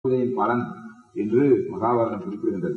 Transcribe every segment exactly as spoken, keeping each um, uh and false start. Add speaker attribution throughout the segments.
Speaker 1: பலன் என்று மகாபாரதம் குறிப்பிடுகின்றது.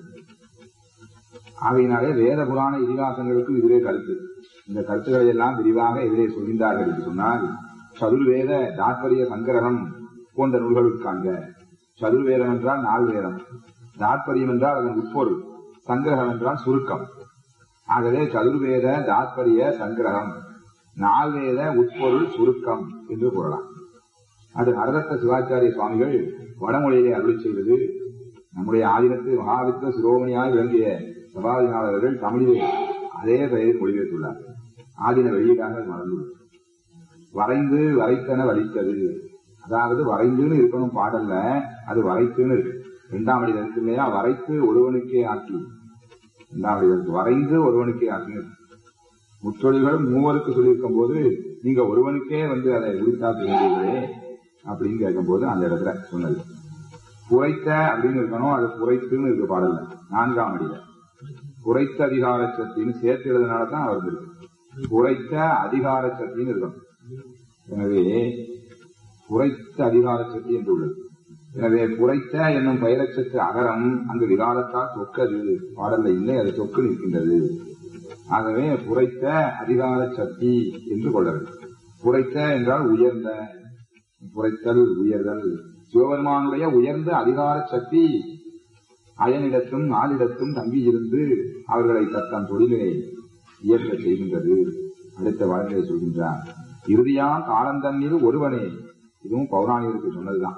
Speaker 1: ஆகையினாலே வேத புராண இதிகாசங்களுக்கு இதிலே கருத்து. இந்த கருத்துக்களை எல்லாம் விரிவாக இதிலே சொல்கின்றார்கள் என்று சொன்னால், சதுர்வேத தாத்பரிய சங்கரகம் போன்ற நூல்களுக்கு காண்க. சதுர்வேதம் என்றால் நாலு வேதம், தாத்பரியம் என்றால் அதன் உட்பொருள், சங்கிரகம் என்றால் சுருக்கம். ஆகவே சதுர்வேத தாத்பரிய சங்கிரகம், நால்வேத உட்பொருள் சுருக்கம் என்று கூறலாம். அது ஹரதத்த சிவாச்சாரிய சுவாமிகள் வடமொழியிலே அருளி செய்வது. நம்முடைய ஆதீனத்து மகாவித்வ சிரோமணியாய் விளங்கிய சபாதிநாதர்கள் தமிழிலே அதே பெயரில் மொழிபெயர்த்துள்ளார். ஆதீன வெளியீடாக மறந்துள்ளது. வரைந்து வரைத்தன வலித்தது, அதாவது வரைந்துன்னு இருக்கணும் பாடல்ல, அது வரைத்துன்னு இருக்கு. இரண்டாம் அடிதற்கு இல்லையா, வரைத்து ஒருவனுக்கே ஆக்கி, இரண்டாம் அடிதற்கு வரைந்து ஒருவனுக்கே ஆக்கி. முற்றொழிகள் மூவருக்கு சொல்லியிருக்கும் போது நீங்க ஒருவனுக்கே வந்து அதை உரித்தாக்குகிறீர்களே அப்படின்னு கேட்கும் போது அந்த இடத்துல சொன்னது. குறைத்த அப்படின்னு இருக்கணும், அது குறைத்துன்னு இருக்கு பாடல்ல. நான்காம் அடியில குறைத்த அதிகார சக்தின்னு சேர்த்து எழுதுனாலதான் அவர் இருக்கு. குறைத்த அதிகார சக்தின்னு இருக்கணும். எனவே குறைத்த அதிகார சக்தி என்று உள்ளது. எனவே குறைத்த என்னும் பெயரச்சத்து அகரம் அங்கு விகாரத்தால் சொக்கது பாடல்ல இல்லை, அது சொக்கு நிற்கின்றது. ஆகவே குறைத்த அதிகார சக்தி என்று கொள்ளது. குறைத்த என்றால் உயர்ந்த, குறைத்தல் உயர்தல். சிவபெருமானுடைய உயர்ந்த அதிகார சக்தி அயனிடத்தும் நாளிடத்தும் தங்கியிருந்து அவர்களை தத்தம் தொழிலை இயற்க செய்கின்றது. அடுத்த வாழ்க்கையை சொல்கின்றார். இறுதியாம் காலந்தண்ணீர் ஒருவனே, இதுவும் பௌராணிகருக்கு சொன்னதுதான்.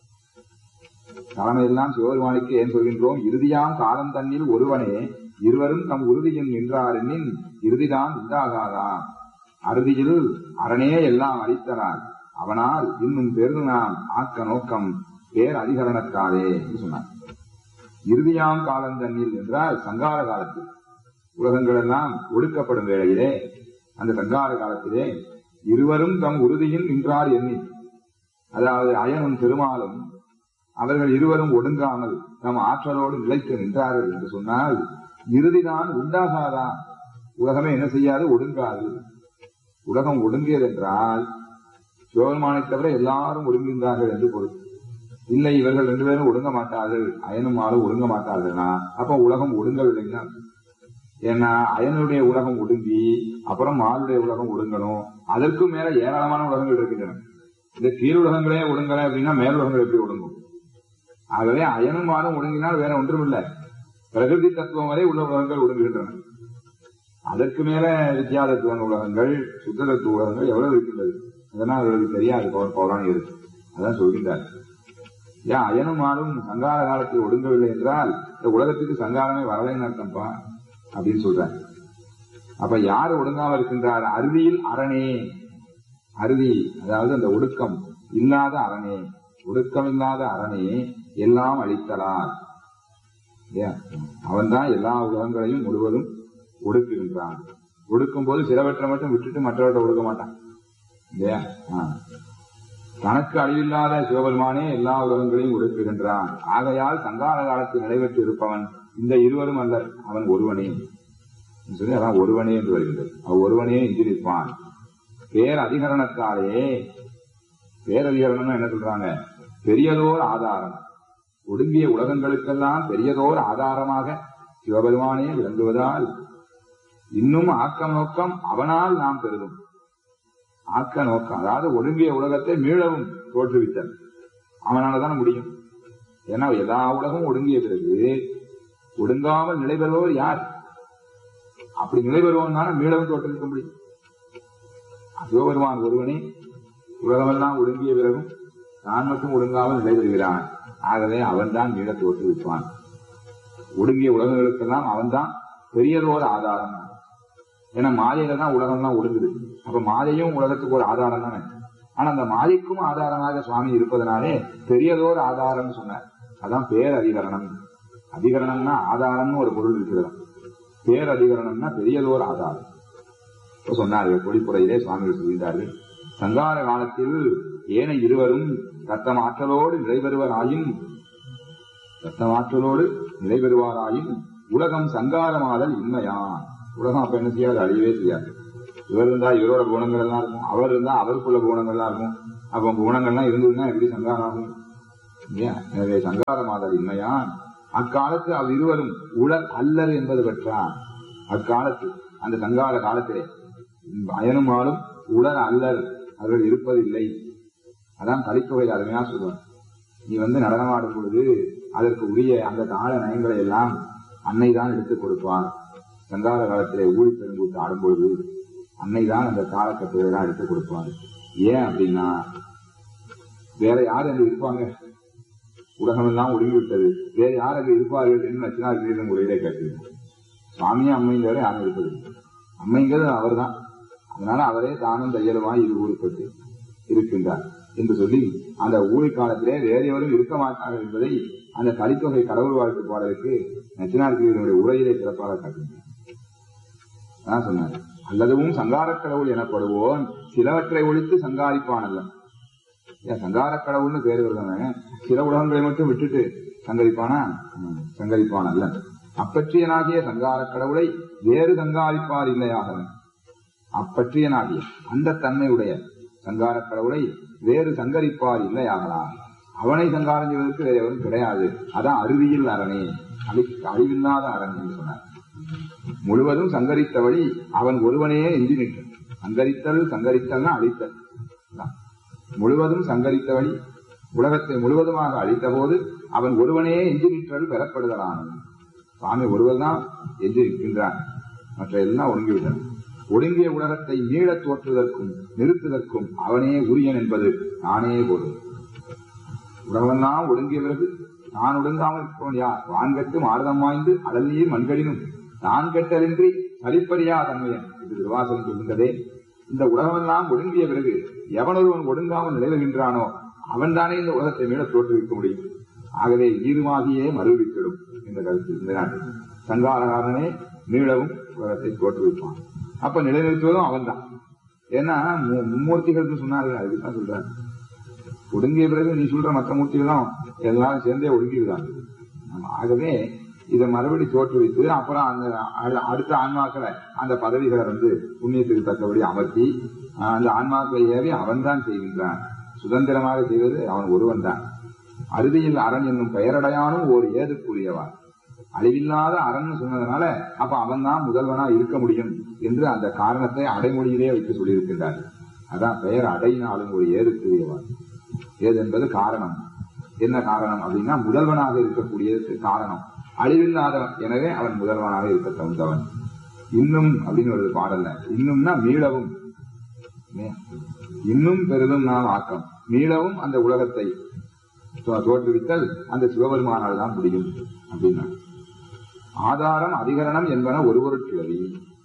Speaker 1: தலைமையெல்லாம் சிவபெருமானுக்கு ஏன் சொல்கின்றோம்? இறுதியாம் காலந்தண்ணீர் ஒருவனே, இருவரும் தம் உறுதியின் நின்றார் என்னின் இறுதிதான் உண்டாகாதா. அறுதியில் அரணே எல்லாம் அளித்தனார், அவனால் இன்னும் பெருது நாம் ஆக்க நோக்கம் பேர் அதிகரணத்தாலே என்று சொன்னார். இறுதியாம் காலந்தண்ணில் என்றால் சங்கார காலத்தில், உலகங்கள் எல்லாம் ஒடுக்கப்படும் வேளையிலே, அந்த சங்கார காலத்திலே இருவரும் தம் உறுதியின் நின்றார் எண்ணி, அதாவது அயனும் திருமாலும் அவர்கள் இருவரும் ஒடுங்காமல் தம் ஆற்றலோடு நிலைத்து நின்றார்கள் என்று சொன்னால், இறுதிதான் உண்டாகாதா. உலகமே என்ன செய்யாது, ஒடுங்காது. உலகம் ஒடுங்கியது என்றால் சிவபெருமானை தவிர எல்லாரும் ஒடுங்குகின்றார்கள் என்று பொருள். இல்லை, இவர்கள் ரெண்டு பேரும் ஒடுங்க மாட்டார்கள், அயனும் மாலும் ஒடுங்க மாட்டார்கள்னா அப்ப உலகம் ஒடுங்கவில்லைன்னா. ஏன்னா அயனுடைய உலகம் ஒடுங்கி அப்புறம் மாலுடைய உலகம் ஒடுங்கணும். அதற்கும் மேல ஏராளமான உலகங்கள் இருக்கின்றன. இந்த கீழ் உலகங்களே ஒடுங்கல அப்படின்னா மேல் உலகங்கள் எப்படி ஒடுங்கும்? ஆகவே அயனும் மாலும் ஒடுங்கினால் வேற ஒன்றும் இல்லை, பிரகிருதி தத்துவம் வரை உள்ள உலகங்கள் ஒடுங்குகின்றன. அதற்கு மேல வித்யா தத்துவ உலகங்கள், சுத்த தத்துவ உலகங்கள் எவ்வளவு இருக்கின்றது, அதனால் அவர்களுக்கு தெரியாது. பௌராணி இருக்கு, அதான் சொல்கின்றார். ஏன் அயனும் மாலும் சங்கார காலத்தில் ஒடுங்கவில்லை என்றால் இந்த உலகத்துக்கு சங்காரமே வரலைன்னு அர்த்தம்பா அப்படின்னு சொல்றாங்க. அப்ப யாரு ஒடுங்காம இருக்கின்றார்? அறுதியில் அரணே. அறுதி அதாவது அந்த ஒடுக்கம் இல்லாத அரணே, ஒடுக்கம் இல்லாத அரணே எல்லாம் அளித்தலார். அவன் தான் எல்லா உலகங்களையும் முழுவதும் ஒடுக்குகின்றான். ஒடுக்கும் போது சிலவற்றை மட்டும் விட்டுட்டு மற்றவற்றை ஒடுக்க மாட்டான் இல்லையா? தனக்கு அழிவில்லாத சிவபெருமானே எல்லா உலகங்களையும் ஒடுக்குகின்றான். ஆகையால் சங்கார காலத்தில் நடைபெற்று இருப்பவன் இந்த இருவரும் அல்ல, அவன் ஒருவனே சொல்லி அதான் ஒருவனே என்று வருகின்றது. அவன் ஒருவனே இன்றி நிற்பான். பேர் அதிகரணத்தாலே, பேரதிகரணம் என்ன சொல்றாங்க? பெரியதோர் ஆதாரம். ஒடுங்கிய உலகங்களுக்கெல்லாம் பெரியதோர் ஆதாரமாக சிவபெருமானே விளங்குவதால் இன்னும் ஆக்க நோக்கம் அவனால் நாம் பெறுதும். ஆக்க நோக்கம் அதாவது ஒடுங்கிய உலகத்தை மீளவும் தோற்றுவித்தல் அவனாலதான் முடியும். ஏன்னா எல்லா உலகம் ஒடுங்கிய பிறகு ஒடுங்காமல் நிலை பெறுவோர் யார்? அப்படி நிலை பெறுவோம் தானே மீளவும் தோற்றுவிக்க முடியும். சிவபெருமான் ஒருவனே உலகமெல்லாம் ஒடுங்கிய பிறகும் தான் மட்டும் ஒடுங்காமல் நிலை பெறுகிறான். ஆகவே அவன் தான் மீள தோற்றுவிப்பான். ஒடுங்கிய உலகங்களுக்கெல்லாம் அவன் தான் பெரியதோர் ஆதாரம். ஏன்னா மாயையில தான் உலகம்லாம் ஒடுங்குது. அப்ப மாயையும் உலகத்துக்கு ஒரு ஆதாரம் தானே. ஆனா அந்த மாயைக்கும் ஆதாரமாக சுவாமி இருப்பதனாலே பெரியதோர் ஆதாரம் சொன்னார். அதான் பேர் அதிகரணம். அதிகரணம்னா ஆதாரம்னு ஒரு பொருள் இருக்கிறது. பேர் அதிகரணம்னா பெரியதோர் ஆதாரம் சொன்னார்கள். பொழிப்புரையிலே சுவாமிகள் சொல்கிறார்கள். சங்கார காலத்தில் ஏன இருவரும் தத்தம் ஆற்றலோடு நிலைபெறுவராயின் தத்தம் ஆற்றலோடு நிலைபெறுவாராயின் உலகம் சங்காரமாதல் இன்மையான். உலகம் அப்ப என்ன செய்யாது, அழியவே செய்யாது. இவர் இருந்தா இவரோட குணங்கள் எல்லாம் இருக்கும், அவர் இருந்தா அவருக்குள்ள குணங்கள்லாம் இருக்கும். அப்ப குணங்கள்லாம் இருந்ததுன்னா எப்படி சங்காரம் ஆகும்? எனவே சங்காரமாதல் இன்மையான் அக்காலத்து அவ்விருவரும் உடல் அல்லர் என்பது பெற்றார். அக்காலத்து அந்த சங்கார காலத்திலே அயனுமாலும் உடல் அல்லர் அவர்கள் இருப்பதில்லை. அதான் கலித்தொகை அருமையா சொல்லுவார். நீ வந்து நடனமாடும் பொழுது அதற்கு உரிய அந்த கால நயங்களை எல்லாம் அன்னை தான் எடுத்துக் கொடுப்பார். சங்கார காலத்திலே ஊழி பெருங்கூட்டு ஆடும் பொழுது அன்னை தான் அந்த காலக்கட்டத்தை தான் எடுத்துக் கொடுப்பார். ஏன் அப்படின்னா வேற யாரு அங்கு இருப்பாங்க? உலகம் எல்லாம் ஒடுங்கிவிட்டது, வேற யார் அங்கு இருப்பார்கள் என்று நச்சினார் உரையிலே கேட்டீங்க. சுவாமியே அம்மைங்கிறவரை யாரும் இருப்பது அம்மைங்கிறது அவர் தான். அதனால அவரே தானும் தையலுமாய் இது ஊறுப்பட்டு இருக்கின்றார் என்று சொல்லி அந்த ஊழி காலத்திலே வேற எவரும் இருக்க மாட்டார்கள் என்பதை அந்த கலித்தொகை கடவுள் வாழ்க்கை பாடலுக்கு நச்சினார்கிறியினுடைய உரையிலே சிறப்பாக காட்டுகிறார். அதான் சொன்னார், அல்லதுவும் சங்கார கடவுள் எனப்படுவோன் சிலவற்றை ஒழித்து சங்காரிப்பான் அல்ல. ஏன் சங்கார கடவுள்னு பேர் வருதானே, சில உலகங்களை மட்டும் விட்டுட்டு சங்கரிப்பானா? சங்கரிப்பான் அல்ல. அப்பற்றியனாகிய சங்கார கடவுளை வேறு சங்காரிப்பார் இல்லையாக. அப்பற்றியனாகிய அந்த தன்மையுடைய சங்கார கடவுளை வேறு சங்கரிப்பார் இல்லையாகலாம். அவனை சங்காரம் செய்வதற்கு வேற எவரும் கிடையாது. அதான் அருவியில் அரணே, அழி அழிவில்லாத அரண் என்று சொன்னார். முழுவதும் சங்கரித்த வழி அவன் ஒருவனே எஞ்சி நிற்கும். சங்கரித்தல் சங்கரித்தல்னா அழித்தல். முழுவதும் சங்கரித்த வழி உலகத்தை முழுவதுமாக அழித்த போது அவன் ஒருவனே எஞ்சி நிற்றல் பெறப்படுதலானது. சுவாமி ஒருவர் தான் எஞ்சி நிற்கின்றான், மற்ற எல்லாம் ஒடுங்கிவிட்டன. ஒடுங்கிய உலகத்தை மீள தோற்றுவதற்கும் நிறுத்துவதற்கும் அவனே உரியன் என்பது நானே பொருள். உலகமெல்லாம் ஒடுங்கிய பிறகு நான் ஒடுங்காமல் இருப்பவன் யார்? வான்கட்டு மாறுதம் வாய்ந்து அடல் நீர் மண்களினும் நான் கெட்டலின்றி சரிப்பறியா தன்மையன் இது திருவாசகம் சொல்கின்றதே. இந்த உலகமெல்லாம் ஒடுங்கிய பிறகு எவனொருவன் ஒடுங்காமல் நிலவுகின்றானோ அவன் தானே இந்த உலகத்தை மீள தோற்றுவிக்க முடியும். ஆகவே ஈருமாகியே மறுவித்திடும் என்ற கருத்து இந்த நாட்டில் சங்காரகாரனே மீளவும் உலகத்தை தோற்றுவிப்பான். அப்ப நிலைநிறுத்துவதும் அவன் தான். ஏன்னா மும்மூர்த்திகள் சொன்னார்கள், அதுக்குதான் சொல்றாரு. ஒடுங்கிய பிறகு நீ சொல்ற மற்ற மூர்த்திகளும் எல்லாரும் சேர்ந்தே ஒடுங்கிடுறாங்க. ஆகவே இதை மறுபடி தோற்றுவித்து அப்புறம் அந்த அடுத்த ஆன்மாக்களை அந்த பதவிகளை வந்து புண்ணியத்துக்கு தக்கபடி அமர்த்தி அந்த ஆன்மாக்களை ஏவி அவன் தான் செய்கின்றான். சுதந்திரமாக செய்வது அவன் ஒருவன் தான். அறுதியில் அரண் என்னும் பெயரடையானும் ஒரு ஏதுக்குரியவன். அழிவில்லாத அரண் சொன்னதுனால அப்ப அவன் தான் முதல்வனா இருக்க முடியும் என்று அந்த காரணத்தை அடைமொழியிலே வைத்து சொல்லியிருக்கின்றார். அதான் பெயர் அடையினாலும் ஒரு ஏதுக்குரியவன். ஏது என்பது காரணம். என்ன காரணம் அப்படின்னா முதல்வனாக இருக்கக்கூடியது காரணம். அழிவில்லாதவன், எனவே அவன் முதல்வனாக இருக்க தகுந்தவன். இன்னும் அப்படின்னு ஒரு பாடல்ல, இன்னும்னா மீளவும், இன்னும் பெரிதும் நாம் ஆக்கம், மீளவும் அந்த உலகத்தை தோற்றுவித்தல் அந்த சிவபெருமானால் தான் முடியும் அப்படின்னா. ஆதாரம் அதிகரணம் என்பன ஒரு பொருள் கிளவி.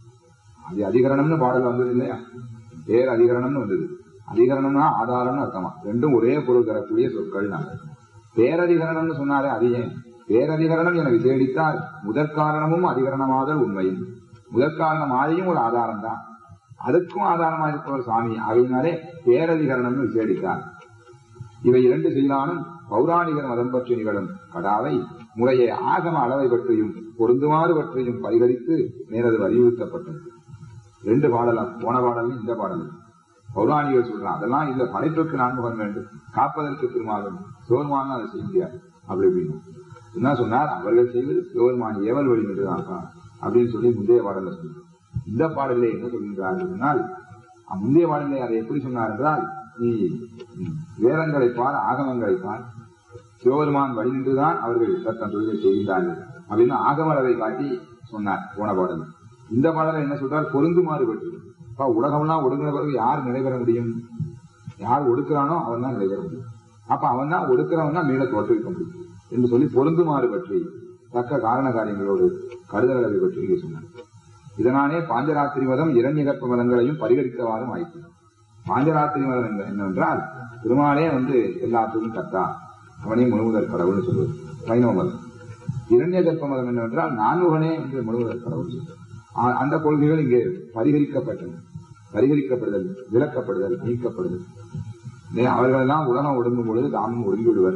Speaker 1: அது அதிகரணம்னு பாடல் வந்தது இல்லையா, பேர் அதிகரணம்னு வந்தது. அதிகரணம்னா ஆதாரம்னு அர்த்தமா, ரெண்டும் ஒரே பொருள் தரக்கூடிய சொற்கள். நாங்கள் பேரதிகரணம்னு சொன்னாலே அது ஏன் பேரதிகரணம் என விசேடித்தால் முதற்காரணமும் அதிகரணமாதல் உண்மையும், முதற்காரணம் ஆதியும் ஒரு ஆதாரம் தான், அதுக்கும் ஆதாரமாக இருப்பவர் சுவாமி. ஆகையினாலே பேரதிகரணம்னு விசேடித்தார். இவை இரண்டு செய்தாலும் பௌராணிகர் மதம் பற்றி நிகழும் கடாவை முறையை ஆகம அளவை பற்றியும் பொருந்துமாறு பற்றியும் பரிகரித்து மேலது வலியுறுத்தப்பட்டது. ரெண்டு பாடலாம், போன பாடலும் இந்த பாடலும். பௌராணிகர் சொல்றான் அதெல்லாம் இந்த படைப்புக்கு நான்கு வேண்டும், காப்பதற்கு திருமாலும் சிவருமான் அதை செய்ய முடியாது அப்படி அப்படின்னு என்ன சொன்னார். அவர்கள் செய்வது சிவருமான் ஏவல் வழி என்றுதான் அப்படின்னு சொல்லி முந்தைய பாடல சொன்னார். இந்த பாடலே என்ன சொல்கின்றார் என்றால், முந்தைய பாடலே அதை எப்படி சொன்னார் என்றால், நீ வேதங்களை பார், ஆகமங்களை பார், சிவபெருமான் வழி நின்றுதான் அவர்கள் தத்தம் தொழிலை செய்கின்றார்கள் அப்படின்னு ஆகமளவை காட்டி சொன்னார் போன பாடல். இந்த பாடலை என்ன சொல்றார், பொருந்துமாறு பற்றி. உலகம்லாம் ஒடுங்கின பிறகு யார் நிலைபெற முடியும்? யார் ஒடுக்கிறானோ அவன் தான் நிலைபெற முடியும். அப்ப அவன் தான் ஒடுக்கிறவன் தான் மேல தோற்றுவிக்க முடியும் என்று சொல்லி பொருந்துமாறு பற்றி தக்க காரண காரியங்களோடு கருதளவை பற்றி இங்கே சொன்னார். இதனாலே பாஞ்சராத்திரி மதம் இரண்யகற்ப மதங்களையும் பரிகரித்தவாறும் ஆயிற்று. பாஞ்சராத்திரி மதம் என்னவென்றால் திருமாலே வந்து எல்லாத்துக்கும் கத்தா, அவனையும் முழுமுதல் கடவுள்னு சொல்வது வைணவ மதம். இரண்யகற்ப மதம் என்னவென்றால் நான்முகனே என்று முழுமுதல் கடவுள் சொல்வது. அந்த கொள்கைகள் இங்கே பரிகரிக்கப்பட்டது. பரிகரிக்கப்படுதல், விளக்கப்படுதல், நீக்கப்படுதல். அவர்கள் எல்லாம் உலகம் ஒடுங்கும் பொழுது தாமும் ஒடுங்கி விடுவர்.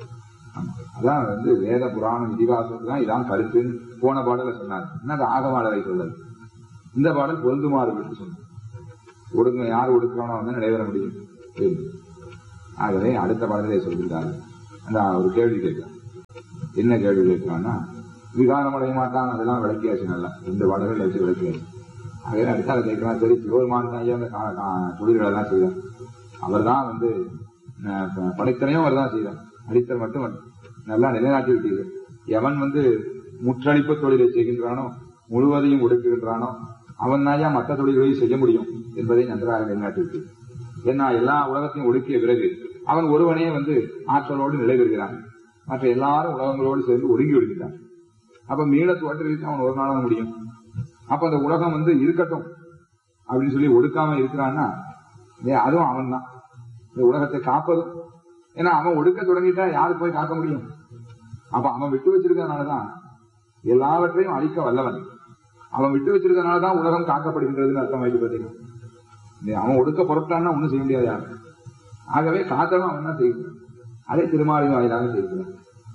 Speaker 1: அதான் வந்து வேத புராணம் இதிகாசத்துக்கு தான் இதான் கருத்துன்னு போன பாடல சொன்னார். என்ன ஆகம அளவை சொல்லல். இந்த பாடல் பொருந்துமாறு விட்டு சொன்னார். ஒடுங்க யார் ஒடுக்கிறானோ வந்து நடைபெற முடியும். ஆகவே அடுத்த பாடலை சொல்கின்றார்கள். அந்த ஒரு கேள்வி கேட்கிறான். என்ன கேள்வி கேட்கிறான்னா, விகாரம் அடைய மாட்டான், அதெல்லாம் விளக்கியாச்சு, நல்லா இந்த வடகள் வச்சு விளக்கியாச்சு. அதே அடுத்து அதை கேட்கிறான், சரி சிவபெருமான் தான் ஐயா அந்த தொழில்களை எல்லாம் செய்யறார், அவர் தான் வந்து படைத்தனையும் அவர் தான் செய்யறார், அடித்தல் மட்டும் நல்லா நிலைநாட்டி விட்டீர்கள். எவன் வந்து முற்றளிப்பு தொழிலை செய்கின்றானோ, முழுவதையும் ஒடுக்குகின்றானோ, அவன் தான் ஐயா மற்ற தொழில்களையும் செய்ய முடியும் என்பதை நன்றாக நிலைநாட்டி விட்டீர்கள். ஏன்னா எல்லா உலகத்தையும் ஒடுக்கிய பிறகு அவன் ஒருவனே வந்து ஆற்றலோடு நிலை பெறுகிறான், மற்ற எல்லாரும் உலகங்களோடு சேர்ந்து ஒடுங்கி விடுகிறான். அப்ப மீள தோற்றலுக்கு அவன் ஒரு நாளாக முடியும். அப்ப அந்த உலகம் வந்து இருக்கட்டும் அப்படின்னு சொல்லி ஒடுக்காம இருக்கிறான்னா அதுவும் அவன் தான் இந்த உலகத்தை காப்பதும். ஏன்னா அவன் ஒடுக்க தொடங்கிட்டா யாரு போய் காக்க முடியும்? அப்ப அவன் விட்டு வச்சிருக்கிறதுனாலதான் எல்லாவற்றையும் அழிக்க வல்லவன். அவன் விட்டு வச்சிருக்கிறதுனாலதான் உலகம் காக்கப்படுகின்றதுன்னு அர்த்தம் ஆயிட்டு பார்த்தீங்கன்னா, அவன் ஒடுக்க புறப்பட்டான்னா ஒண்ணும் செய்ய முடியாது யாரு. ஆகவே காத்தவன் அவன் தான் செய்கிறான். அதே திருமாலின் வாயிலாக செய்கிறான்.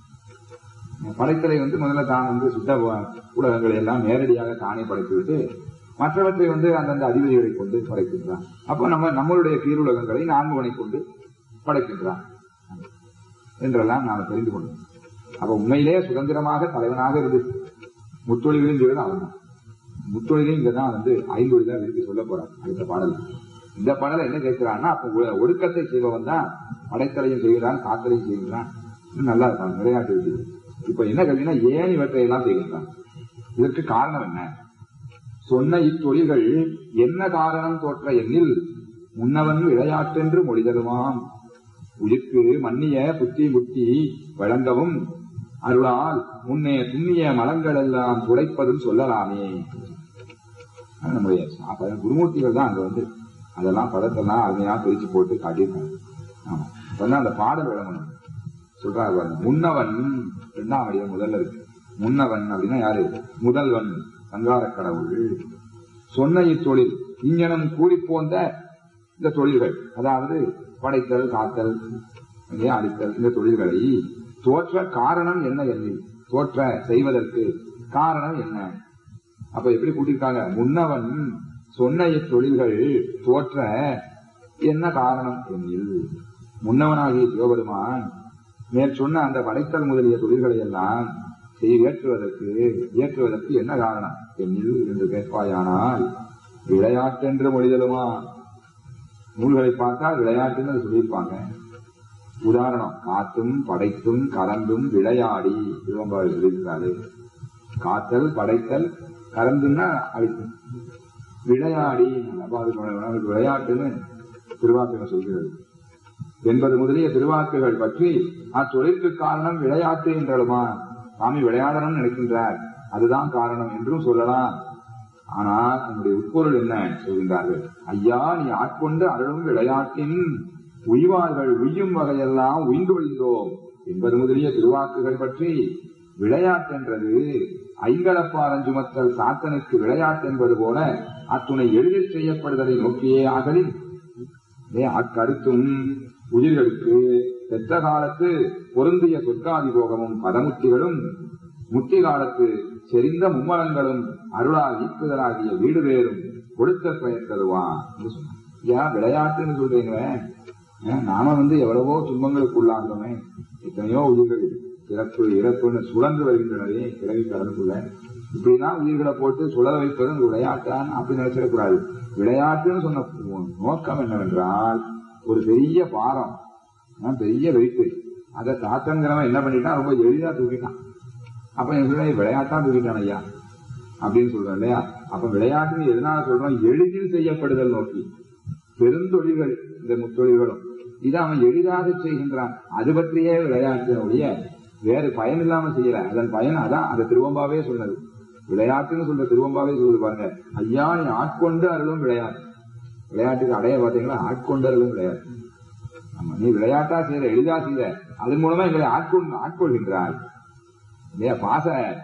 Speaker 1: படைத்தலை வந்து முதல்ல தான் வந்து சுத்த ஊடகங்களை எல்லாம் நேரடியாக தானே படைத்துவிட்டு மற்றவற்றை வந்து அந்தந்த அதிபதிகளை கொண்டு படைக்கின்றான். அப்ப நம்ம நம்மளுடைய கீழுலகங்களை நான்குவனை கொண்டு படைக்கின்றான் என்றெல்லாம் நாம் தெரிந்து கொண்டோம். அப்ப உண்மையிலே சுதந்திரமாக தலைவனாக இருந்து முத்தொழிலையும் செய்வது அவன் தான். முத்தொழிலையும் இங்கதான் வந்து ஐந்தொழிலா விரும்பி சொல்ல போறான் அடுத்த பாடல். இந்த பாடலை என்ன கேட்கிறான்னா, அப்ப ஒடுக்கத்தை செய்பவன் தான் படைத்தலையும் செய்கிறான், காத்தலையும் செய்கிறான், நல்லா இருக்கான், விளையாட்டு இருக்குது. இப்ப என்ன கேள்வினா, ஏன் இவற்றை எல்லாம் செய்கின்றான்? இதற்கு காரணம் என்ன? சொன்ன இத்தொழில்கள் என்ன காரணம் தோற்ற எண்ணில் முன்னவன் விளையாட்டென்று மொழி தருவாம். உயிர்க்கு மன்னிய புத்தி முத்தி வழங்கவும் அருளால் முன்னே துண்ணிய மலங்கள் எல்லாம் துடைப்பதும் சொல்லலாமே. நம்முடைய குருமூர்த்திகள் தான் அங்க வந்து அதெல்லாம் பதத்தெல்லாம் அருமையா பிரிச்சு போட்டு காட்டியிருக்காங்க. ஆமா, இப்பதான் அந்த பாடல் விளங்கணும் சொல்றாரு. முன்னவன் இரண்டாம் அடிய முதல்ல இருக்கு. முன்னவன் அப்படின்னா யாரு? முதல்வன், சங்கார கடவுள். சொன்ன இத்தொழில் இங்கனம் கூறி போன்ற இந்த தொழில்கள், அதாவது படைத்தல், காத்தல், அடித்தல், இந்த தொழில்களை தோற்ற காரணம் என்ன? எண்ணி தோற்ற செய்வதற்கு காரணம் என்ன? அப்ப எப்படி கூட்டியிருக்காங்க? முன்னவன் சொன்ன இத்தொழில்கள் தோற்ற என்ன காரணம் எண்ணில், முன்னவனாகிய சிவபெருமான் மேற் சொன்ன அந்த படைத்தல் முதலிய தொழில்களை எல்லாம் ஏற்றுவதற்கு இயற்றுவதற்கு என்ன காரணம் எண்ணில் என்று கேட்பாயானால் விளையாட்டென்று மொழிதலுமா. நூல்களை பார்த்தால் விளையாட்டுன்னு அதை சொல்லியிருப்பாங்க. உதாரணம், காத்தும் படைத்தும் கலந்தும் விளையாடி சிவம்பாவை சொல்லியிருக்காரு. காத்தல், படைத்தல், கலந்துன்னா அழித்தும், விளையாடி விளையாட்டுன்னு திருவாசகம் சொல்கிறது என்பது முதலிய திருவாக்குகள் பற்றி அத்தொழிற்கு காரணம் விளையாட்டு என்றாலுமா. சாமி விளையாடணும்னு நினைக்கின்றார், அதுதான் காரணம் என்றும் சொல்லலாம். ஆனால் நம்முடைய உட்பொருள் என்ன சொல்கின்றார்கள்? ஐயா, நீ ஆட்கொண்டு அருளும் விளையாட்டின் உய்வார்கள் உய்யும் வகையெல்லாம் உய்ந்து ஒழிந்தோம் என்பது முதலிய திருவாக்குகள் பற்றி விளையாட்டென்றது ஐங்கலப்பாரஞ்சுமத்தல் சாத்தனுக்கு விளையாட்டு என்பது போல அத்துணை எளிதில் செய்யப்படுவதை நோக்கியே ஆகலின் அக்கருத்தும் உயிர்களுக்கு பெற்ற காலத்து பொருந்திய சொற்காதி போகமும் பதமுத்திகளும் முத்தி காலத்து செறிந்த மும்மலங்களும் அருளால் ஈக்குதலாகிய வீடு வேறும் கொடுத்த பெயர் தருவான் என்று சொன்னான். ஏன் விளையாட்டுன்னு சொல்றீங்களே? நாம வந்து எவ்வளவோ துன்பங்களுக்கு உள்ளாகிறோமே, எத்தனையோ உயிர்கள் பிறப்பு இறப்புன்னு சுழன்று வருகின்றனவே பிறகு கடனுக்குள்ள. இப்படிதான் உயிர்களை போட்டு சுழல வைப்பது விளையாட்டான்னு அப்படி நினைச்சிடக்கூடாது. விளையாட்டுன்னு சொன்ன நோக்கம் என்னவென்றால், ஒரு பெரிய பாரம், பெரிய வெயிட்டு, அதை தாத்தங்கிறவன் என்ன பண்ணிட்டான், ரொம்ப எளிதா தூக்கிட்டான். அப்ப என் சொல்ல விளையாட்டா தூக்கிட்டான் ஐயா அப்படின்னு சொல்றோம் இல்லையா? அப்ப விளையாட்டுன்னு எதனால சொல்றோம்? எளிதில் செய்யப்படுதல் நோக்கி. பெருந்தொழில்கள் இந்த முத்தொழில்களும் இதை அவன் எளிதாக செய்கின்றான், அது பற்றியே விளையாட்டு ஒழிய வேறு பயன் இல்லாம செய்யல. அதன் பயன் அதான் அந்த திருவம்பாவே சொன்னது. விளையாட்டுன்னு சொல்ற திருவம்பாவே சொல்லுது பாருங்க, ஐயா நீ ஆட்கொண்டு அருளும் விளையாட்டு. விளையாட்டுக்கு அடைய பார்த்தீங்களா? ஆட்கொண்டு அருளும் விளையாட்டு. ஆமா, நீ விளையாட்டா செய்யற, எளிதா செய்யற, அதன் மூலமா எங்களை ஆட்கொண்டு ஆட்கொள்கின்றாய் இல்லையா? பாச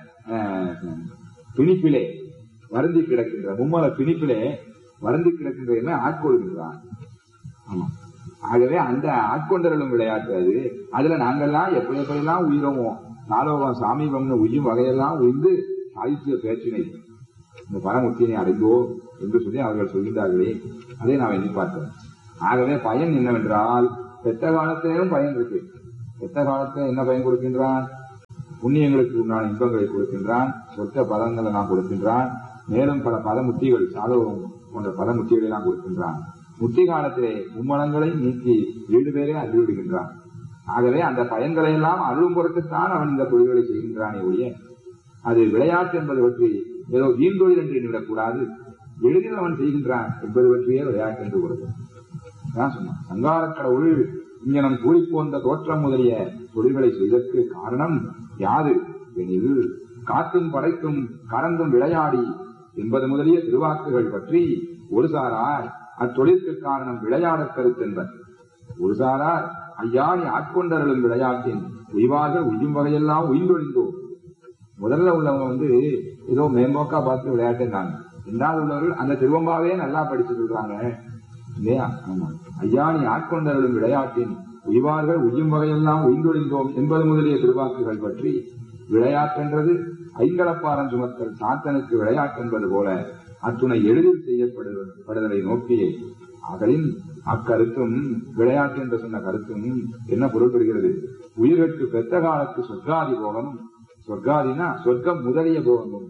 Speaker 1: பிணிப்பிலே வருந்தி கிடக்கின்ற மும்மல பிணிப்பிலே வருந்தி கிடக்கின்ற என்ன ஆட்கொள்கின்றான். ஆமா, ஆகவே அந்த ஆட்கொண்டர்களும் விளையாட்டு அது. அதுல நாங்கள்லாம் எப்படி எப்படியெல்லாம் உயிரோவோம், நாலோகம் சாமீபம்னு உயிரும் வகையெல்லாம் உயிர்ந்து சாகித்ய பேச்சினை இந்த பரமுத்தினை அடைந்தோ என்று சொல்லி அவர்கள் சொல்கின்றார்களே, அதை நாம் எண்ணி பார்த்தோம். ஆகவே பயன் என்னவென்றால், பெற்ற காலத்திலும் பயன் இருக்கு, எத்த காலத்துல என்ன பயன் கொடுக்கின்றான்? புண்ணியங்களுக்கு உண்டான இன்பங்களை கொடுக்கின்றான், சொற்க பதங்களை நான் கொடுக்கின்றான், மேலும் பல பதமுத்திகள் சாதகம் போன்ற பதமுத்திகளை எல்லாம் கொடுக்கின்றான். முத்தி காலத்திலே மும்மலங்களை நீக்கி வீடு பேரே அருள்விடுகின்றான். ஆகவே அந்த பயன்களை எல்லாம் அருளும் பொருட்டுத்தான் அவன் இந்த தொழில்களை செய்கின்றானே ஒழிய அது விளையாட்டு என்பது பற்றி ஏதோ வீண்தொழில் என்று எண்ணிவிடக்கூடாது. எளிதில் அவன் செய்கின்றான் என்பது பற்றியே விளையாட்டு என்று கூறுது. சொன்னான் சங்கார கடவுள் இங்கனம் கூலி போன்ற தோற்றம் முதலிய தொழில்களை செய்ததற்கு காரணம் யாது எனில் காத்தும் படைத்தும் கறந்தும் விளையாடி என்பது முதலிய திருவாக்குகள் பற்றி ஒரு சாரார் அத்தொழிற்கு காரணம் விளையாட கருத்து என்பர். ஒரு சாரார் ஐயா நீ ஆட்கொண்டர்களும் விளையாட்டின் உய்வார்கள் உய்யும் வகையெல்லாம் உயிர்ந்தொழிந்தோம். முதல்ல உள்ளவங்க வந்து ஏதோ மேம்போக்கா பார்த்து விளையாட்டுனாங்க. இரண்டாவது உள்ளவர்கள் அந்த திருவம்பாவே நல்லா படிச்சு சொல்றாங்க இல்லையா? ஆமா, ஐயா நீ ஆட்கொண்டர்களும் விளையாட்டின் உய்வார்கள் உய்யும் வகையெல்லாம் உயிர்ந்தொழிந்தோம் என்பது முதலிய திருவாக்குகள் பற்றி விளையாட்டென்றது ஐங்கலப்பாரன் சுமத்தல் சாத்தனுக்கு விளையாட்டு என்பது போல அத்துணை எளிதில் செய்யப்படுதலை நோக்கியே அகலின் அக்கருத்தும் விளையாட்டு என்று சொன்ன கருத்தும் என்ன பொருள் பெறுகிறது? உயிருக்கு பெத்த காலத்து சொர்க்காதி போகமும், சொர்க்காதினா சொர்க்கம் முதலிய போகமும்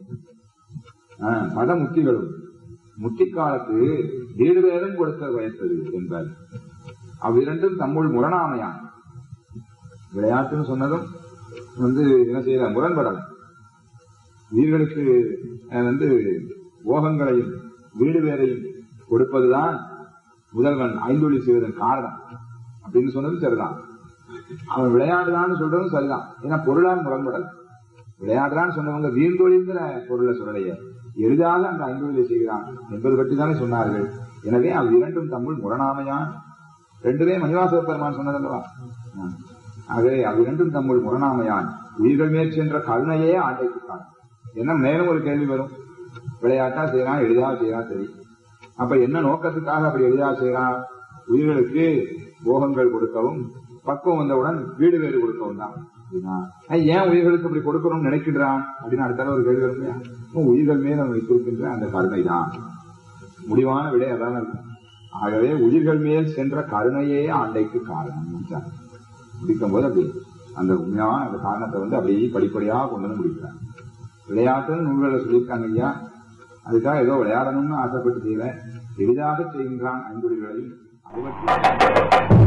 Speaker 1: மத முத்திகளும் முத்தி காலத்து வீடு வேதம் கொடுக்க வயத்தது என்பார். அவ்விரண்டும் தம்முள் முரணாமையான். விளையாட்டுன்னு சொன்னதும் வந்து என்ன செய்யற முரண்படல். உயிர்களுக்கு வந்து போகங்களையும் வீடு வேறையும் கொடுப்பதுதான் முதல்வன் ஐந்தொழில் செய்வதன் காரணம் அப்படின்னு சொன்னதும் சரிதான். அவன் விளையாடுதான்னு சொல்றதும் சரிதான். ஏன்னா பொருளால் முரண்படல். விளையாடுறான்னு சொன்னவங்க வீண்தொழில்ங்கிற பொருளை சொல்லலையே, எளிதாக அந்த ஐந்தொழிலை செய்கிறான் என்பது பற்றி தானே சொன்னார்கள். எனவே அவ்விரண்டும் தம்முள் முரணாமையான். ரெண்டுமே மணிவாசக பெருமான் சொன்னதல்லவா? ஆகவே அவ்விரண்டும் தம்முள் முரணாமையான் உயிர்கள் மேற் சென்ற கருணையே ஆண்டைக்கு காணும். ஏன்னா மேலும் ஒரு கேள்வி வரும், விளையாட்டா செய்யறான், எளிதாக செய்யறான், சரி, அப்ப என்ன நோக்கத்துக்காக அப்படி எளிதாக செய்யறான்? உயிர்களுக்கு போகங்கள் கொடுக்கவும் பக்குவம் வந்தவுடன் வீடு வேறு கொடுக்கவும் தான். ஏன் உயிர்களுக்கு அப்படி கொடுக்கணும்னு நினைக்கின்றான் அப்படின்னு அடுத்த ஒரு கேள்வி வரும். உயிர்கள் மேல் அவன் வைத்திருக்கின்ற அந்த கருணை தான் முடிவான விடை அதான் இருக்கும். ஆகவே உயிர்கள் மேல் சென்ற கருணையே ஆண்டைக்கு காரணம் முடிக்கும் போது அப்படி அந்த உண்மையான அந்த காரணத்தை வந்து அப்படியே படிப்படியாக கொண்டு வந்து முடிக்கிறாங்க. விளையாட்டுன்னு நூல்களை சொல்லியிருக்காங்க ஐயா, அதுக்காக ஏதோ விளையாடணும்னு ஆசைப்பட்டு செய்யல, எளிதாக செய்கின்றான் ஐந்தொழில்களையும். அது பற்றி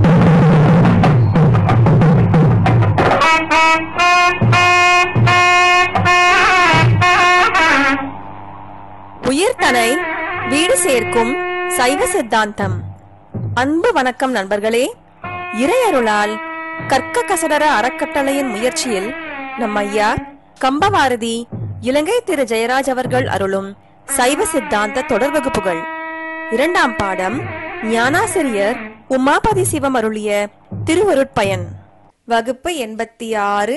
Speaker 2: உயிர்தனை வீடு சேர்க்கும் சைவ சித்தாந்தம். அன்பு வணக்கம் நண்பர்களே. இறையருளால் கற்க கசடர அறக்கட்டளையின் முயற்சியில் நம் ஐயா கம்பவாரதி இலங்கை திரு ஜெயராஜ் அவர்கள் அருளும் சைவ சித்தாந்த தொடர் வகுப்புகள் இரண்டாம் பாடம் ஞானாசிரியர் உமாபதி சிவம் அருளிய திருவருட்பயன் வகுப்பு எண்பத்தி ஆறு.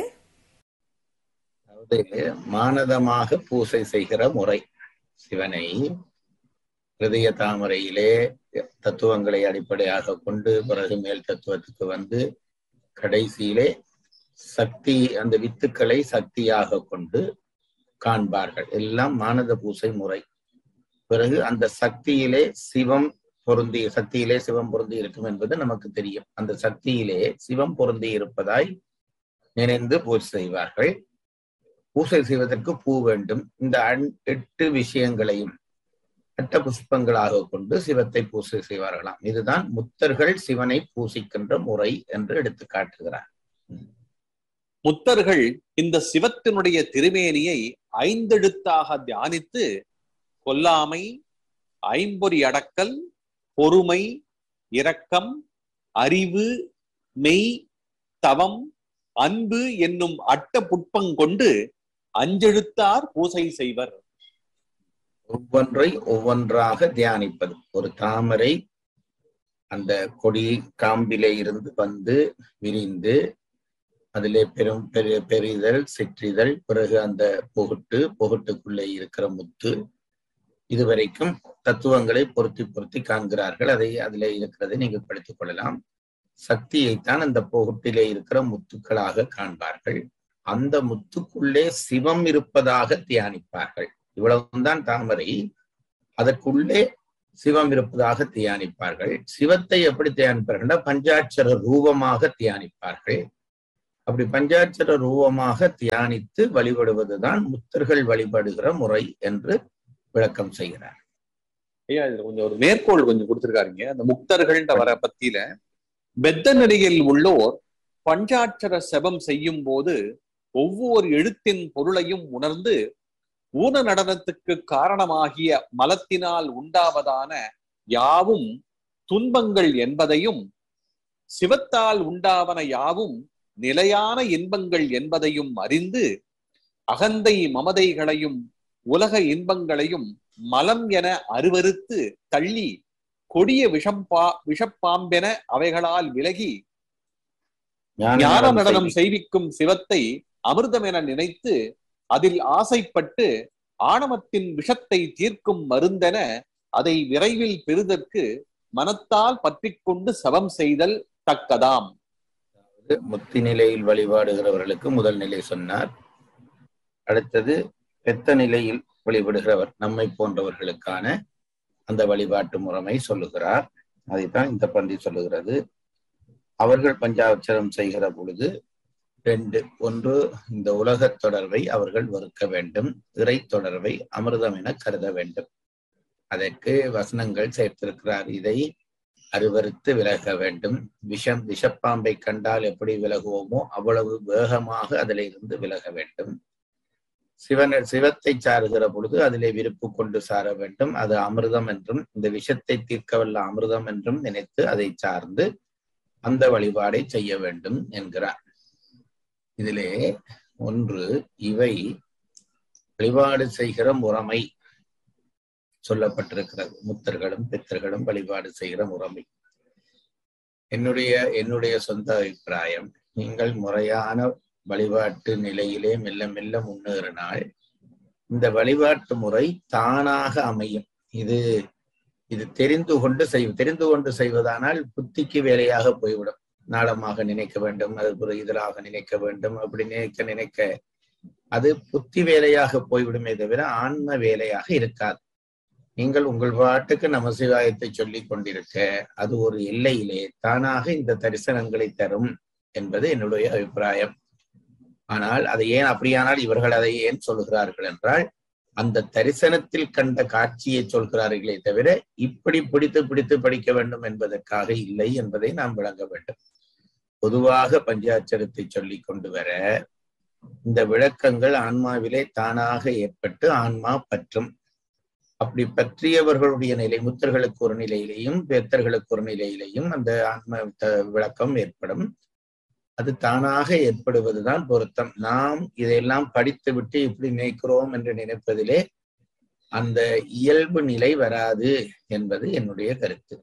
Speaker 3: மானதமாக பூசை செய்கிற முறை. சிவனை ஹிருதய தாமரையிலே தத்துவங்களை அடிப்படையாக கொண்டு பிறகு மேல் தத்துவத்துக்கு வந்து கடைசியிலே சக்தி அந்த வித்துக்களை சக்தியாக கொண்டு காண்பார்கள். எல்லாம் மானத பூசை முறை. பிறகு அந்த சக்தியிலே சிவம் பொருந்தி சக்தியிலே சிவம் பொருந்தி இருக்கும் என்பது நமக்கு தெரியும். அந்த சக்தியிலே சிவம் பொருந்தி இருப்பதாய் நினைந்து பூஜை செய்வார்கள். பூசை செய்வதற்கு பூ வேண்டும். இந்த எட்டு விஷயங்களையும் அட்ட புஷ்பங்களாக கொண்டு சிவத்தை பூசை செய்வார்களாம். இதுதான் முத்தர்கள் சிவனை பூசிக்கின்ற முறை என்று எடுத்து காட்டுகிறார்.
Speaker 4: முத்தர்கள் இந்த சிவத்தினுடைய திருமேனியை ஐந்தெழுத்தாக தியானித்து கொல்லாமை, ஐம்பொறி அடக்கல், பொறுமை, இரக்கம், அறிவு, மெய், தவம், அன்பு என்னும் அட்ட புட்பங்கொண்டு அஞ்செழுத்தார் பூசை செய்வர்.
Speaker 3: ஒவ்வொன்றை ஒவ்வொன்றாக தியானிப்பது. ஒரு தாமரை அந்த கொடி காம்பிலே இருந்து வந்து விரிந்து அதிலே பெரும் பெரு பெரிதல் சிற்றிதழ், பிறகு அந்த பொகுட்டு, பொகுட்டுக்குள்ளே இருக்கிற முத்து, இதுவரைக்கும் தத்துவங்களை பொருத்தி பொருத்தி காண்கிறார்கள். அதை அதிலே இருக்கிறதை நீங்கள் படித்துக் கொள்ளலாம். சக்தியைத்தான் அந்த பொகுட்டிலே இருக்கிற முத்துக்களாக காண்பார்கள். அந்த முத்துக்குள்ளே சிவம் இருப்பதாக தியானிப்பார்கள். இவ்வளவுதான் தாமரை. அதற்குள்ளே சிவம் இருப்பதாக தியானிப்பார்கள். சிவத்தை எப்படி தியானிப்பார்கள்? பஞ்சாட்சர ரூபமாக தியானிப்பார்கள். அப்படி பஞ்சாட்சர ரூபமாக தியானித்து வழிபடுவதுதான் முத்தர்கள் வழிபடுகிற முறை என்று விளக்கம் செய்கிறார்.
Speaker 4: ஐயா, இதுல கொஞ்சம் ஒரு மேற்கோள் கொஞ்சம் கொடுத்திருக்காருங்க. அந்த முக்தர்கள்ன்ற வர பத்தியில, பெத்த நிலையில் உள்ளோர் பஞ்சாட்சர செபம் செய்யும் போது ஒவ்வொரு எழுத்தின் பொருளையும் உணர்ந்து ஊன நடனத்துக்கு காரணமாகிய மலத்தினால் உண்டாவதான யாவும் துன்பங்கள் என்பதையும், சிவத்தால் உண்டாவன யாவும் நிலையான இன்பங்கள் என்பதையும் அறிந்து அகந்தை மமதைகளையும் உலக இன்பங்களையும் மலம் என அருவறுத்து தள்ளி கொடிய விஷம்பா விஷப்பாம்பென அவைகளால் விலகி ஞான நடனம் செய்விக்கும் சிவத்தை அமிர்தம் என நினைத்து அதில் ஆசைப்பட்டு ஆணவத்தின் விஷத்தை தீர்க்கும் மருந்தென அதை விரைவில் பெறுதற்கு மனத்தால் பற்றி கொண்டு சவம் செய்தல் தக்கதாம்.
Speaker 3: முத்தி நிலையில் வழிபாடுகிறவர்களுக்கு முதல் நிலை சொன்னார். அடுத்தது பெத்த நிலையில் வழிபடுகிறவர் நம்மை போன்றவர்களுக்கான அந்த வழிபாட்டு முறைமை சொல்லுகிறார். அதைத்தான் இந்த பந்தி சொல்லுகிறது. அவர்கள் பஞ்சாட்சரம் செய்கிற பொழுது ரெண்டு, ஒன்று, இந்த உலகத் தொடர்பை அவர்கள் வெறுக்க வேண்டும், இறை தொடர்பை அமிர்தம் என கருத வேண்டும். அதற்கு வசனங்கள் சேர்த்திருக்கிறார். இதை அருவறுத்து விலக வேண்டும். விஷம் விஷப்பாம்பை கண்டால் எப்படி விலகுவோமோ அவ்வளவு வேகமாக அதில் இருந்து விலக வேண்டும். சிவன சிவத்தை சாருகிற பொழுது அதிலே விருப்பு கொண்டு சார வேண்டும். அது அமிர்தம் என்றும் இந்த விஷத்தை தீர்க்கவல்ல அமிர்தம் என்றும் நினைத்து அதை சார்ந்து அந்த வழிபாடை செய்ய வேண்டும் என்கிறார். இதிலே ஒன்று, இவை வழிபாடு செய்கிற முறைமை சொல்லப்பட்டிருக்கிறது. முத்தர்களும் பித்தர்களும் வழிபாடு செய்கிற முறைமை. என்னுடைய என்னுடைய சொந்த அபிப்பிராயம், நீங்கள் முறையான வழிபாட்டு நிலையிலே மெல்ல மெல்ல முன்னேறினால் இந்த வழிபாட்டு முறை தானாக அமையும். இது இது தெரிந்து கொண்டு செய் தெரிந்து கொண்டு செய்வதானால் புத்திக்கு வேலையாக போய்விடும். நாளமாக நினைக்க வேண்டும், அது ஒரு இதழாக நினைக்க வேண்டும், அப்படி நினைக்க நினைக்க அது புத்தி வேலையாக போய்விடுமே தவிர ஆன்ம வேலையாக இருக்காது. நீங்கள் உங்கள் பாட்டுக்கு நமசிவாயத்தை சொல்லிக் கொண்டிருக்க அது ஒரு எல்லையிலே தானாக இந்த தரிசனங்களை தரும் என்பது என்னுடைய அபிப்பிராயம். ஆனால் அதை ஏன் அப்படியானால் இவர்கள் அதை ஏன் சொல்கிறார்கள் என்றால், அந்த தரிசனத்தில் கண்ட காட்சியை சொல்கிறார்களே தவிர இப்படி பிடித்து பிடித்து படிக்க வேண்டும் என்பதற்காக இல்லை என்பதை நாம் விளங்க வேண்டும். பொதுவாக பஞ்சாட்சரத்தை சொல்லி கொண்டு வர இந்த விளக்கங்கள் ஆன்மாவிலே தானாக ஏற்பட்டு ஆன்மா பற்றும். அப்படி பற்றியவர்களுடைய நிலை, முத்தர்களுக்கு ஒரு நிலையிலையும் பேத்தர்களுக்கு ஒரு நிலையிலையும் அந்த ஆன்ம விளக்கம் ஏற்படும். அது தானாக ஏற்படுவதுதான் பொருத்தம். நாம் இதையெல்லாம் படித்து விட்டு இப்படி நினைக்கிறோம் என்று நினைப்பதிலே அந்த இயல்பு நிலை வராது என்பது என்னுடைய கருத்து.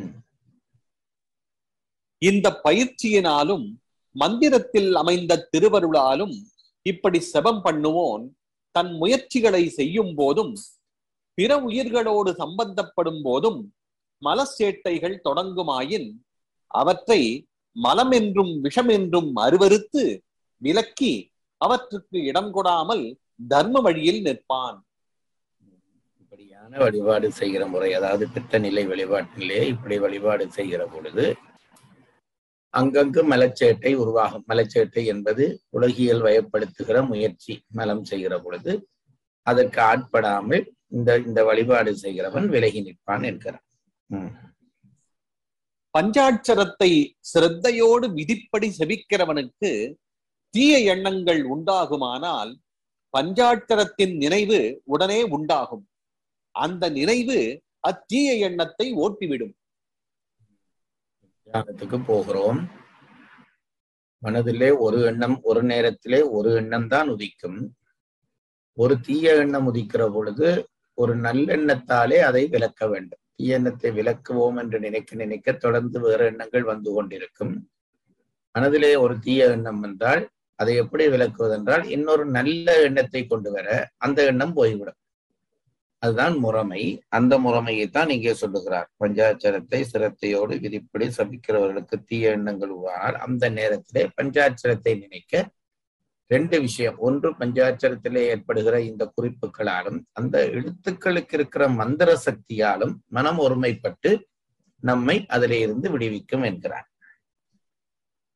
Speaker 4: இந்த பயிற்சியினாலும் மந்திரத்தில் அமைந்த திருவருளாலும் இப்படி செபம் பண்ணுவோன் தன் முயற்சிகளை செய்யும் போதும் பிற உயிர்களோடு சம்பந்தப்படும் போதும் மலச்சேட்டைகள் தொடங்குமாயின் அவற்றை மலம் என்றும் விஷம் என்றும் அருவறுத்து விலக்கி அவற்றுக்கு இடம் கொடாமல் தர்ம வழியில் நிற்பான்.
Speaker 3: இப்படியான வழிபாடு செய்கிற முறை, அதாவது பித்த நிலை வழிபாட்டிலே இப்படி வழிபாடு செய்கிற பொழுது அங்கங்கு மலச்சேட்டை உருவாகும். மலச்சேட்டை என்பது உலகியல் வயப்படுத்துகிற முயற்சி. மலம் செய்கிற பொழுது அதற்கு ஆட்படாமல் இந்த இந்த வழிபாடு செய்கிறவன் விலகி நிற்பான் என்கிறான். உம்
Speaker 4: பஞ்சாட்சரத்தை சிரத்தையோடு விதிப்படி செபிக்கிறவனுக்கு தீய எண்ணங்கள் உண்டாகுமானால் பஞ்சாட்சரத்தின் நினைவு உடனே உண்டாகும். அந்த நினைவு அத்தீய எண்ணத்தை ஓட்டிவிடும்.
Speaker 3: தியானத்துக்கு போகிறோம். மனதிலே ஒரு எண்ணம், ஒரு நேரத்திலே ஒரு எண்ணம் தான் உதிக்கும். ஒரு தீய எண்ணம் உதிக்கிற பொழுது ஒரு நல்லெண்ணத்தாலே அதை விலக்க வேண்டும். தீய எண்ணத்தை விலக்குவோம் என்று நினைக்க நினைக்க தொடர்ந்து வேறு எண்ணங்கள் வந்து கொண்டிருக்கும். மனதிலே ஒரு தீய எண்ணம் என்றால் அதை எப்படி விலக்குவதென்றால் இன்னொரு நல்ல எண்ணத்தை கொண்டு வர அந்த எண்ணம் போய்விடும். அதுதான் முறைமை. அந்த முறைமையைத்தான் இங்கே சொல்லுகிறார். பஞ்சாட்சரத்தை சிரத்தையோடு விதிப்படி சபிக்கிறவர்களுக்கு தீய எண்ணங்கள் உருவானால் அந்த நேரத்திலே பஞ்சாட்சரத்தை நினைக்க ரெண்டு விஷயம். ஒன்று, பஞ்சாட்சரத்திலே ஏற்படுகிற இந்த குறிப்புகளாலும் அந்த எழுத்துக்களுக்கு இருக்கிற மந்திர சக்தியாலும் மனம் ஒருமைப்பட்டு நம்மை அதிலே இருந்து விடுவிக்கும் என்கிறார்.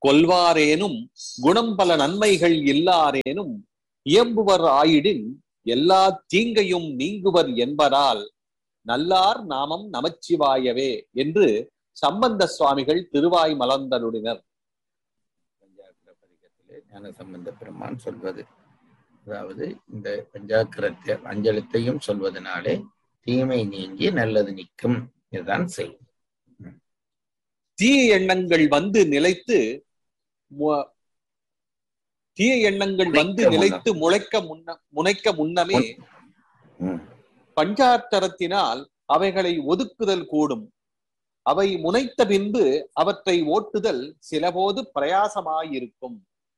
Speaker 4: கொல்வாரேனும் குணம் பல நன்மைகள் இல்லாரேனும் இயம்புவர் ஆயிடின் எல்லா தீங்கையும் நீங்குவர் என்பதால் நல்லார் நாமம் நமச்சிவாயவே என்று சம்பந்த சுவாமிகள் திருவாய் மலர்ந்தருளினர்.
Speaker 3: பஞ்சாக்கர பதிகத்திலே ஞான சம்பந்த பெருமான் சொல்வது, அதாவது இந்த பஞ்சாக்கரத்தை அஞ்சலத்தையும் சொல்வதனாலே தீமை நீங்கி நல்லது நிற்கும். இதுதான் செய்யும்.
Speaker 4: தீய எண்ணங்கள் வந்து நிலைத்து தீய எண்ணங்கள் வந்து நிலைத்து முளைக்க முன்ன முனைக்க முன்னமே பஞ்சாட்சரத்தினால் அவைகளை ஒதுக்குதல் கூடும். அவை முனைத்த பின்பு அவற்றை ஓட்டுதல் சிலபோது பிரயாசமாயிருக்கும்.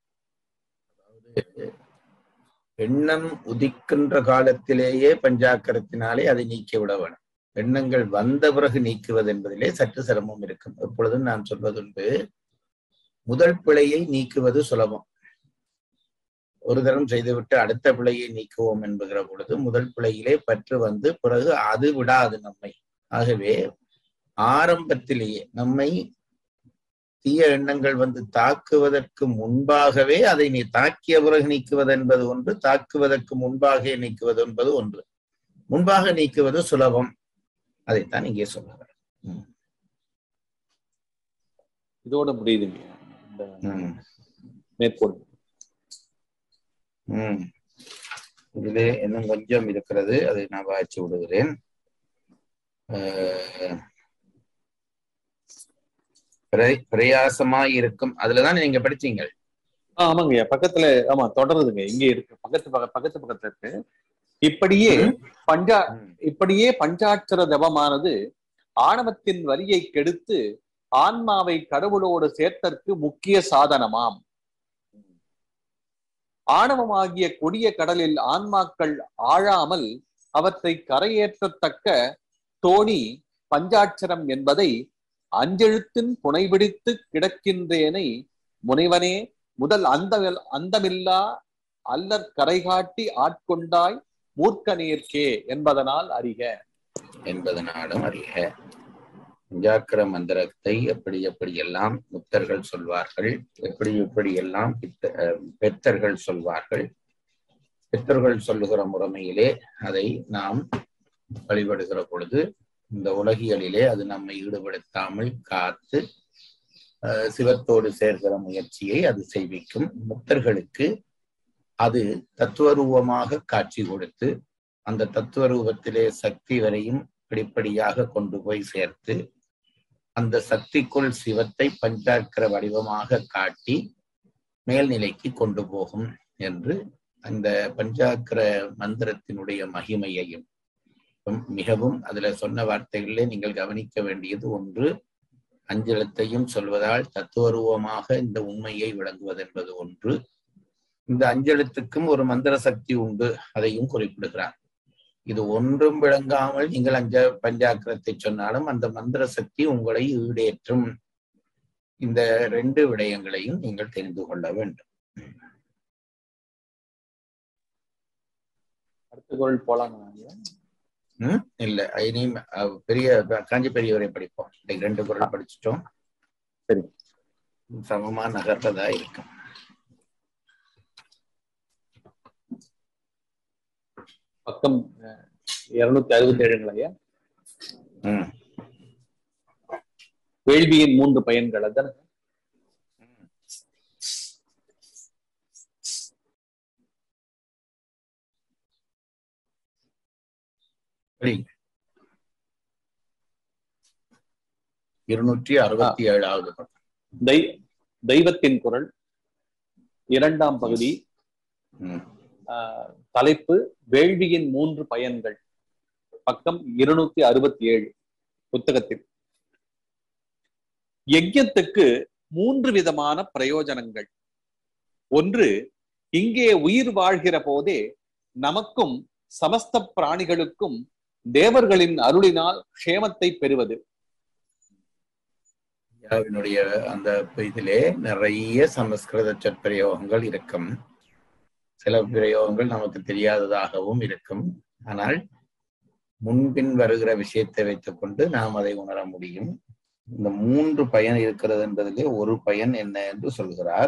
Speaker 3: எண்ணம் உதிக்கின்ற காலத்திலேயே பஞ்சாக்கரத்தினாலே அதை நீக்கி விட வேணும். எண்ணங்கள் வந்த பிறகு நீக்குவது என்பதிலே சற்று சிரமம் இருக்கும். எப்பொழுதும் நான் சொல்வதுண்டு, முதல் பிழையை நீக்குவது சுலபம். ஒரு தரம் செய்துவிட்டு அடுத்த பிழையை நீக்குவோம் என்கிற பொழுது முதல் பிழையிலே பற்று வந்து பிறகு அது விடாது நம்மை. ஆகவே ஆரம்பத்திலேயே நம்மை தீய எண்ணங்கள் வந்து தாக்குவதற்கு முன்பாகவே அதை நீ தாக்கிய பிறகு நீக்குவது என்பது ஒன்று, தாக்குவதற்கு முன்பாக நீக்குவது என்பது ஒன்று. முன்பாக நீக்குவது சுலபம். அதைத்தான் இங்கே சொல்லுவார்.
Speaker 4: இதோட முடியுதுங்க மேற்கொண்டு.
Speaker 3: உம் இதிலே இன்னும் கொஞ்சம் இருக்கிறது, அதை நான் வாய்ச்சி விடுகிறேன். பிரயாசமாய் இருக்கும், அதுலதான் நீங்க படிச்சீங்க.
Speaker 4: ஆமாங்க, பக்கத்துல ஆமா தொடருதுங்க, இங்கே இருக்கு, பக்கத்து பக்கத்து பக்கத்துல இருக்கு. இப்படியே பஞ்சா இப்படியே பஞ்சாட்சர ஜபமானது ஆணவத்தின் வலியை கெடுத்து ஆன்மாவை கடவுளோடு சேர்த்தற்கு முக்கிய சாதனமாம். ஆணவமாகிய கொடிய கடலில் ஆன்மாக்கள் ஆழாமல் அவற்றை கரையேற்றத்தக்க தோணி பஞ்சாட்சரம் என்பதை அஞ்செழுத்தின் புனைபிடித்து கிடக்கின்றேனை முனைவனே முதல் அந்த அந்தமில்லா அல்லற் கரை காட்டி ஆட்கொண்டாய் மூர்க்கநேர்க்கே என்பதனால் அறிக
Speaker 3: என்பதனாலும் அறிக. பஞ்சாக்கர மந்திரத்தை எப்படி எப்படி எல்லாம் முத்தர்கள் சொல்வார்கள், எப்படி எப்படி எல்லாம் பெத்தர்கள் சொல்வார்கள். பெத்தர்கள் சொல்லுகிற முறைமையிலே அதை நாம் வழிபடுகிற பொழுது இந்த உலகியலிலே அது நம்மை ஈடுபடுத்தாமல் காத்து சிவத்தோடு சேர்கிற முயற்சியை அது செய்விக்கும். முக்தர்களுக்கு அது தத்துவரூபமாக காட்சி கொடுத்து அந்த தத்துவரூபத்திலே சக்தி வரையும் படிப்படியாக கொண்டு போய் சேர்த்து அந்த சக்திக்குள் சிவத்தை பஞ்சாக்கர வடிவமாக காட்டி மேல்நிலைக்கு கொண்டு போகும் என்று அந்த பஞ்சாக்கர மந்திரத்தினுடைய மகிமையையும் மிகவும் அதுல சொன்ன வார்த்தைகளிலே நீங்கள் கவனிக்க வேண்டியது ஒன்று, அஞ்சலத்தையும் சொல்வதால் தத்துவரூபமாக இந்த உண்மையை விளங்குவதென்பது ஒன்று. இந்த அஞ்சலத்துக்கும் ஒரு மந்திர சக்தி உண்டு, அதையும் குறிப்பிடுகிறார். இது ஒன்றும் விளங்காமல் நீங்கள் அஞ்ச பஞ்சாக்கரத்தை சொன்னாலும் அந்த மந்திர சக்தி உங்களை ஈடேற்றும். இந்த ரெண்டு விடயங்களையும் நீங்கள் தெரிந்து கொள்ள வேண்டும்.
Speaker 4: அடுத்த குறள் போலாம்.
Speaker 3: உம் இல்ல இனியும் பெரிய காஞ்சி பெரியவரை படிப்போம். ரெண்டு குறள் படிச்சுட்டோம்,
Speaker 4: சரி,
Speaker 3: சமமா நகர்றதா இருக்கும்.
Speaker 4: பக்கம் இருநூத்தி அறுபத்தி ஏழுங்களையா வேள்வியின் மூன்று பயன்கள் அதான?
Speaker 3: இருநூற்றி அறுபத்தி ஏழாவது
Speaker 4: தெய்வத்தின் குரல் இரண்டாம் பகுதி. தலைப்பு வேள்வியின் மூன்று பயன்கள். பக்கம் இருநூத்தி அறுபத்தி ஏழு புத்தகத்தில். யஜ்ஞத்துக்கு மூன்று விதமான பிரயோஜனங்கள். ஒன்று, இங்கே உயிர் வாழ்கிற போதே நமக்கும் சமஸ்த பிராணிகளுக்கும் தேவர்களின் அருளினால் க்ஷேமத்தை பெறுவது.
Speaker 3: அந்த இதிலே நிறைய சமஸ்கிருத சொற்பிரயோகங்கள் இருக்கும். சில பிரயோகங்கள் நமக்கு தெரியாததாகவும் இருக்கும். ஆனால் முன்பின் வருகிற விஷயத்தை வைத்துக் கொண்டு நாம் அதை உணர முடியும். இந்த மூன்று பயன் இருக்கிறது என்பதிலே ஒரு பயன் என்ன என்று சொல்கிறார்.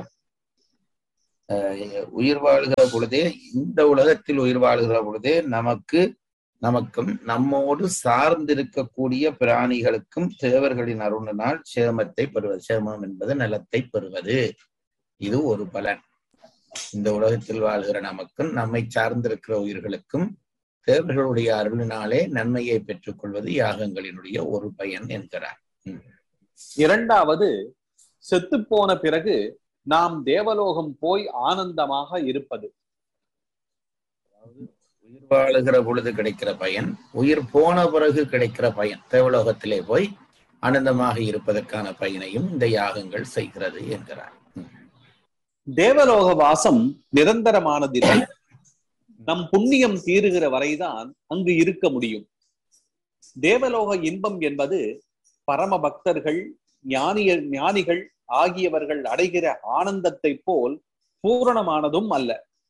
Speaker 3: உயிர் வாழ்கிற பொழுதே, இந்த உலகத்தில் உயிர் வாழ்கிற பொழுதே நமக்கு நமக்கும் நம்மோடு சார்ந்திருக்கக்கூடிய பிராணிகளுக்கும் தேவர்களின் அருளினால் சேமத்தை பெறுவது. சேமம் என்பது நலத்தை பெறுவது. இது ஒரு பலன். இந்த உலகத்தில் வாழ்கிற நமக்கும் நம்மை சார்ந்திருக்கிற உயிர்களுக்கும் தேவர்களுடைய அருளினாலே நன்மையை பெற்றுக் கொள்வது யாகங்களினுடைய ஒரு பயன் என்கிறார்.
Speaker 4: இரண்டாவது, செத்து போன பிறகு நாம் தேவலோகம் போய் ஆனந்தமாக இருப்பது.
Speaker 3: உயிர் வாழுகிற பொழுது கிடைக்கிற பயன், உயிர் போன பிறகு கிடைக்கிற பயன், தேவலோகத்திலே போய் ஆனந்தமாக இருப்பதற்கான பயனையும் இந்த யாகங்கள் செய்கிறது என்கிறார்.
Speaker 4: தேவலோக வாசம் நிரந்தரமானதில்லை. நம் புண்ணியம் தீருகிற வரைதான் அங்கு இருக்க முடியும். தேவலோக இன்பம் என்பது பரம பக்தர்கள், ஞானியர் ஞானிகள் ஆகியவர்கள் அடைகிற ஆனந்தத்தை போல் பூரணமானதும் அல்ல.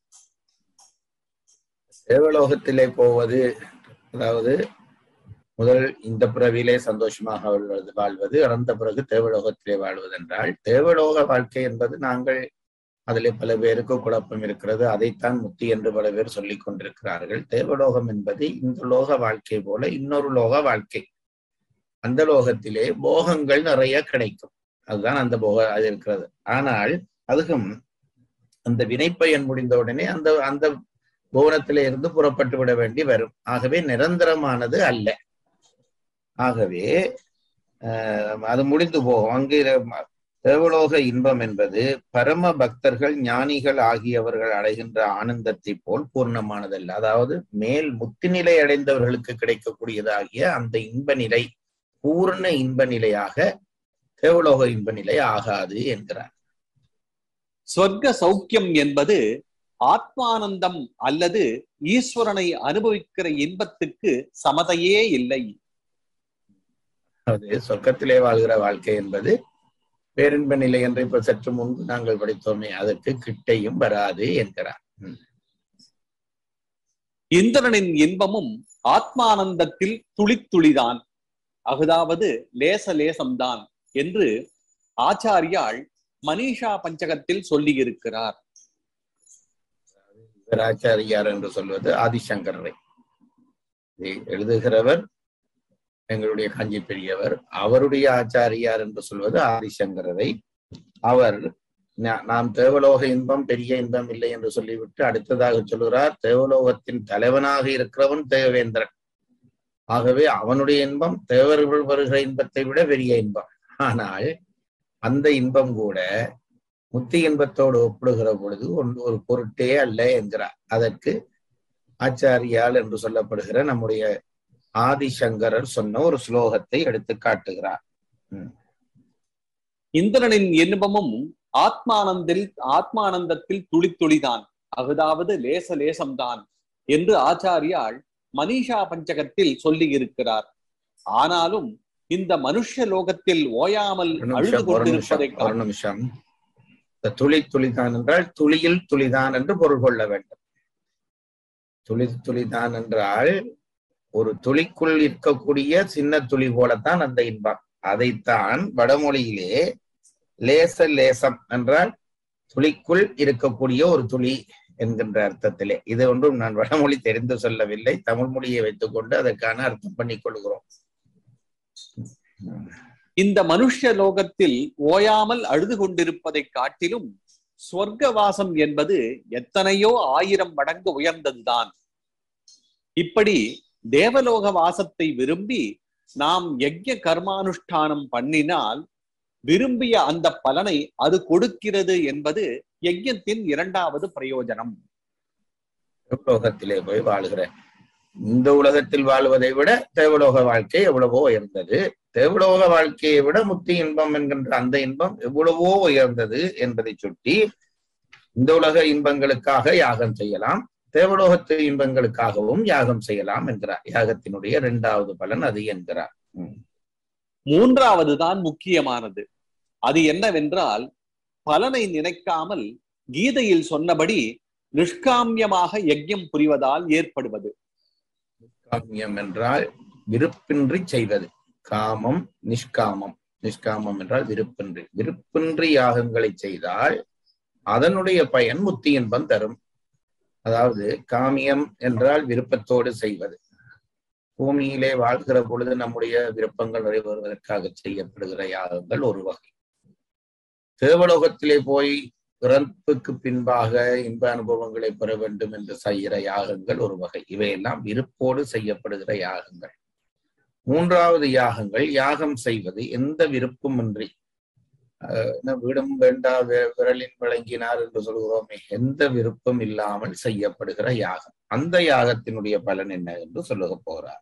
Speaker 3: தேவலோகத்திலே போவது, அதாவது முதல் இந்த பிறவிலே சந்தோஷமாக வாழ்வது, இறந்த பிறகு தேவலோகத்திலே வாழ்வது என்றால், தேவலோக வாழ்க்கை என்பது நாங்கள் அதிலே பல பேருக்கு குழப்பம் இருக்கிறது. அதைத்தான் முத்தி என்று பல பேர் சொல்லிக் கொண்டிருக்கிறார்கள். தேவலோகம் என்பது இந்த லோக வாழ்க்கை போல இன்னொரு லோக வாழ்க்கை. அந்த லோகத்திலே போகங்கள் நிறைய கிடைக்கும். அதுதான் அந்த போக அது இருக்கிறது. ஆனால் அதுவும் அந்த வினைப்பயன் முடிந்தவுடனே அந்த அந்த புவனத்திலே இருந்து புறப்பட்டு விட வேண்டி வரும். ஆகவே நிரந்தரமானது அல்ல. ஆகவே அஹ் அது முடிந்து போகும். அங்கு தேவலோக இன்பம் என்பது பரம பக்தர்கள், ஞானிகள் ஆகியவர்கள் அடைகின்ற ஆனந்தத்தை போல் பூர்ணமானதல்ல. அதாவது மேல் முத்தி நிலை அடைந்தவர்களுக்கு கிடைக்கக்கூடியதாகிய அந்த இன்ப நிலை பூர்ண இன்ப நிலையாக தேவலோக இன்ப நிலை ஆகாது என்கிறார்.
Speaker 4: சொர்க்க சௌக்கியம் என்பது ஆத்மானந்தம் அல்லது ஈஸ்வரனை அனுபவிக்கிற இன்பத்துக்கு சமதையே இல்லை.
Speaker 3: அது சொர்க்கத்திலே வாழ்கிற வாழ்க்கை என்பது பேரின்ப நிலை என்று இப்ப சற்று முன்பு நாங்கள் படித்தோமே, அதற்கு கிட்டையும் வராது என்கிறார்.
Speaker 4: இந்திரனின் இன்பமும் ஆத்மானந்தத்தில் துளி துளிதான், அதாவது லேச லேசம்தான் என்று ஆச்சாரியால் மனிஷா பஞ்சகத்தில் சொல்லி இருக்கிறார்.
Speaker 3: ஆச்சாரியார் என்று சொல்வது ஆதிசங்கரரை எழுதுகிறவர், எங்களுடைய காஞ்சி பெரியவர். அவருடைய ஆச்சாரியார் என்று சொல்வது ஆதிசங்கரரை. அவர் நாம் தேவலோக இன்பம் பெரிய இன்பம் இல்லை என்று சொல்லிவிட்டு அடுத்ததாக சொல்கிறார், தேவலோகத்தின் தலைவனாக இருக்கிறவன் தேவேந்திரன். ஆகவே அவனுடைய இன்பம் தேவர்கள் வருகிற இன்பத்தை விட பெரிய இன்பம். ஆனால் அந்த இன்பம் கூட முத்தி இன்பத்தோடு ஒப்பிடுகிற பொழுது ஒன்று ஒரு பொருட்டே அல்ல என்கிறார். அதற்கு ஆச்சாரியால் என்று சொல்லப்படுகிற நம்முடைய ஆதிசங்கரர் சொன்ன ஒரு ஸ்லோகத்தை எடுத்து காட்டுகிறார்.
Speaker 4: இந்திரனின் இன்பமும் ஆத்மானந்தில் ஆத்மானந்தத்தில் துளி துளிதான், அதாவது லேச லேசம்தான் என்று ஆச்சாரியால் மனிஷா பஞ்சகத்தில் சொல்லி இருக்கிறார். ஆனாலும் இந்த மனுஷ லோகத்தில் ஓயாமல் அழுது கொண்டிருப்பதை
Speaker 3: ஒரு நிமிஷம், துளி துளிதான் என்றால் துளியில் துளிதான் என்று பொருள் கொள்ள வேண்டும். துளி துளிதான் என்றால் ஒரு துளிக்குள் இருக்கக்கூடிய சின்ன துளி போலத்தான் அந்த இன்பம். அதைத்தான் வடமொழியிலே லேச லேசம் என்றால் துளிக்குள் இருக்கக்கூடிய ஒரு துளி என்கின்ற அர்த்தத்திலே. இது ஒன்றும் நான் வடமொழி தெரிந்து சொல்லவில்லை, தமிழ் மொழியை வைத்துக் கொண்டு அதற்கான அர்த்தம் பண்ணிக் கொள்கிறோம்.
Speaker 4: இந்த மனுஷ லோகத்தில் ஓயாமல் அழுது கொண்டிருப்பதை காட்டிலும் சொர்க்கவாசம் என்பது எத்தனையோ ஆயிரம் மடங்கு உயர்ந்ததுதான். இப்படி தேவலோக வாசத்தை விரும்பி நாம் யஜ்ய கர்மானுஷ்டானம் பண்ணினால் விரும்பிய அந்த பலனை அது கொடுக்கிறது என்பது யஜ்யத்தின் இரண்டாவது பிரயோஜனம்.
Speaker 3: தேவலோகத்திலே போய் வாழ்கிற இந்த உலகத்தில் வாழ்வதை விட தேவலோக வாழ்க்கை எவ்வளவோ உயர்ந்தது. தேவலோக வாழ்க்கையை விட முத்தி இன்பம் என்கின்ற அந்த இன்பம் எவ்வளவோ உயர்ந்தது என்பதை சுட்டி இந்த உலக இன்பங்களுக்காக யாகம் செய்யலாம், தேவலோகத்து இன்பங்களுக்காகவும் யாகம் செய்யலாம் என்கிறார். யாகத்தினுடைய இரண்டாவது பலன் அது என்கிறார்.
Speaker 4: மூன்றாவது தான் முக்கியமானது. அது என்னவென்றால் பலனை நினைக்காமல் கீதையில் சொன்னபடி நிஷ்காமியமாக யஜ்யம் புரிவதால் ஏற்படுவது.
Speaker 3: நிஷ்காமியம் என்றால் விருப்பின்றி செய்வது. காமம் நிஷ்காமம். நிஷ்காமம் என்றால் விருப்பின்றி. விருப்பின்றி யாகங்களை செய்தால் அதனுடைய பயன் முத்தி இன்பம் தரும். அதாவது காமியம் என்றால் விருப்பத்தோடு செய்வது. பூமியிலே வாழ்கிற பொழுது நம்முடைய விருப்பங்கள் நிறைவேறுவதற்காக செய்யப்படுகிற யாகங்கள் ஒரு வகை. தேவலோகத்திலே போய் இறப்புக்கு பின்பாக இன்ப அனுபவங்களை பெற வேண்டும் என்று செய்கிற யாகங்கள் ஒரு வகை. இவையெல்லாம் விருப்போடு செய்யப்படுகிற யாகங்கள். மூன்றாவது யாகங்கள் யாகம் செய்வது எந்த விருப்பமின்றி, வீடும் வேண்டா விரலின் விளங்கினார் என்று சொல்கிறோமே, எந்த விருப்பம் இல்லாமல் செய்யப்படுகிற யாகம். அந்த யாகத்தினுடைய பலன் என்ன என்று சொல்லுக போறார்.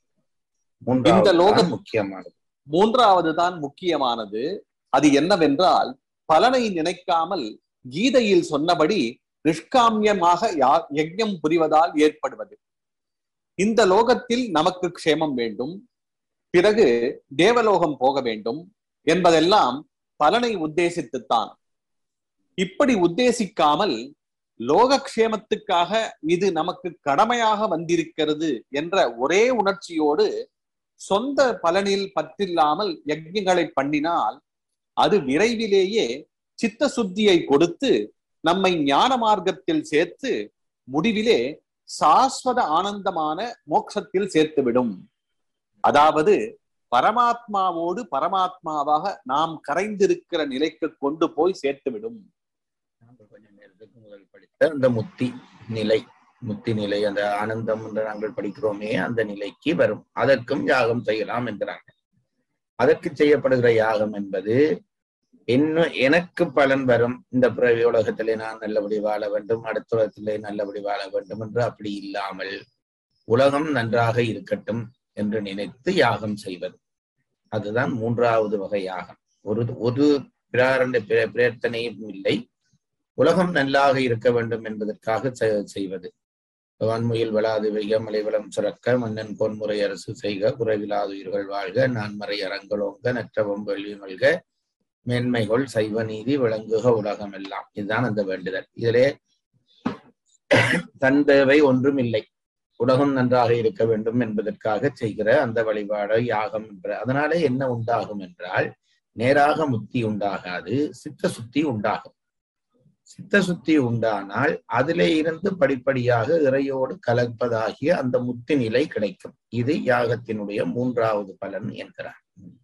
Speaker 4: இந்த லோகம்
Speaker 3: முக்கியமானது.
Speaker 4: மூன்றாவது தான் முக்கியமானது. அது என்னவென்றால், பலனை நினைக்காமல் கீதையில் சொன்னபடி நிஷ்காமியமாக யஜ்ஞம் புரிவதால் ஏற்படுவது. இந்த லோகத்தில் நமக்கு க்ஷேமம் வேண்டும், பிறகு தேவலோகம் போக வேண்டும் என்பதெல்லாம் பலனை உத்தேசித்துத்தான். இப்படி உத்தேசிக்காமல் லோகக்ஷேமத்துக்காக இது நமக்கு கடமையாக வந்திருக்கிறது என்ற ஒரே உணர்ச்சியோடு சொந்த பலனில் பற்றில்லாமல் யஜ்ஞங்களை பண்ணினால் அது விரைவிலேயே சித்த சுத்தியை கொடுத்து நம்மை ஞான மார்க்கத்தில் சேர்த்து முடிவிலே சாஸ்வத ஆனந்தமான மோட்சத்தில் சேர்த்துவிடும். அதாவது பரமாத்மாவோடு பரமாத்மாவாக நாம் கரைந்திருக்கிற நிலைக்கு கொண்டு போய் சேர்த்துவிடும்.
Speaker 3: கொஞ்சம் நேரத்துக்கு முதல் படித்த அந்த முத்தி நிலை, முத்தி நிலை, அந்த ஆனந்தம் என்று நாங்கள் படிக்கிறோமே, அந்த நிலைக்கு வரும். அதற்கும் யாகம் செய்யலாம் என்கிறாங்க. அதற்கு செய்யப்படுகிற யாகம் என்பது என்ன, எனக்கு பலன் வரும், இந்த பிறவி உலகத்திலே நான் நல்லபடி வாழ வேண்டும், அடுத்த உலகத்திலே நல்லபடி வாழ வேண்டும் என்று அப்படி இல்லாமல் உலகம் நன்றாக இருக்கட்டும் என்று நினைத்து யாகம் செய்வது. அதுதான் மூன்றாவது வகை யாகம். ஒரு ஒரு பிராரண்ட பிரேர்த்தனையும் இல்லை, உலகம் நல்லாக இருக்க வேண்டும் என்பதற்காக செய்வது. வான்முயில் வளாது வைக மலைவளம் சுரக்க மன்னன் பொன்முறை அரசு செய்க குறைவிலாது உயிர்கள் வாழ்க நான்மறை அறங்களோங்க நற்றவம் வெள்ளி மல்க மேன்மைகள் சைவ நீதி விளங்குக உலகம் எல்லாம். இதுதான் அந்த வேண்டுதல். இதிலே தன் தேவை ஒன்றும் இல்லை, உலகம் நன்றாக இருக்க வேண்டும் என்பதற்காக செய்கிற அந்த வழிபாடு யாகம் என்ற. அதனாலே என்ன உண்டாகும் என்றால், நேராக முத்தி உண்டாகாது, சித்த சுத்தி உண்டாகும். சித்த சுத்தி உண்டானால் அதிலே இருந்து படிப்படியாக இறையோடு கலப்பதாகிய அந்த முத்தி நிலை கிடைக்கும். இது யாகத்தினுடைய மூன்றாவது பலன் என்கிறார்.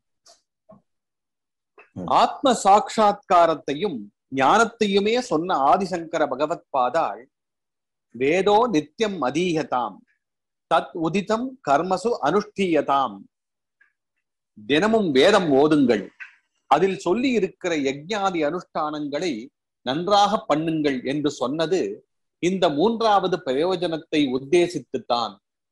Speaker 4: ஆத்ம சாட்சா்காரத்தையும் ஞானத்தையுமே சொன்ன ஆதிசங்கர பகவத் பாதாள் வேதோ நித்தியம் அதீயதாம் தத் உதிதம் கர்மசு அனுஷ்டீயதாம். தினமும் வேதம் ஓதுங்கள், அதில் சொல்லி இருக்கிற யஜ்ஞாதி அனுஷ்டானங்களை நன்றாக பண்ணுங்கள் என்று சொன்னது இந்த மூன்றாவது பிரயோஜனத்தை உத்தேசித்துத்தான்.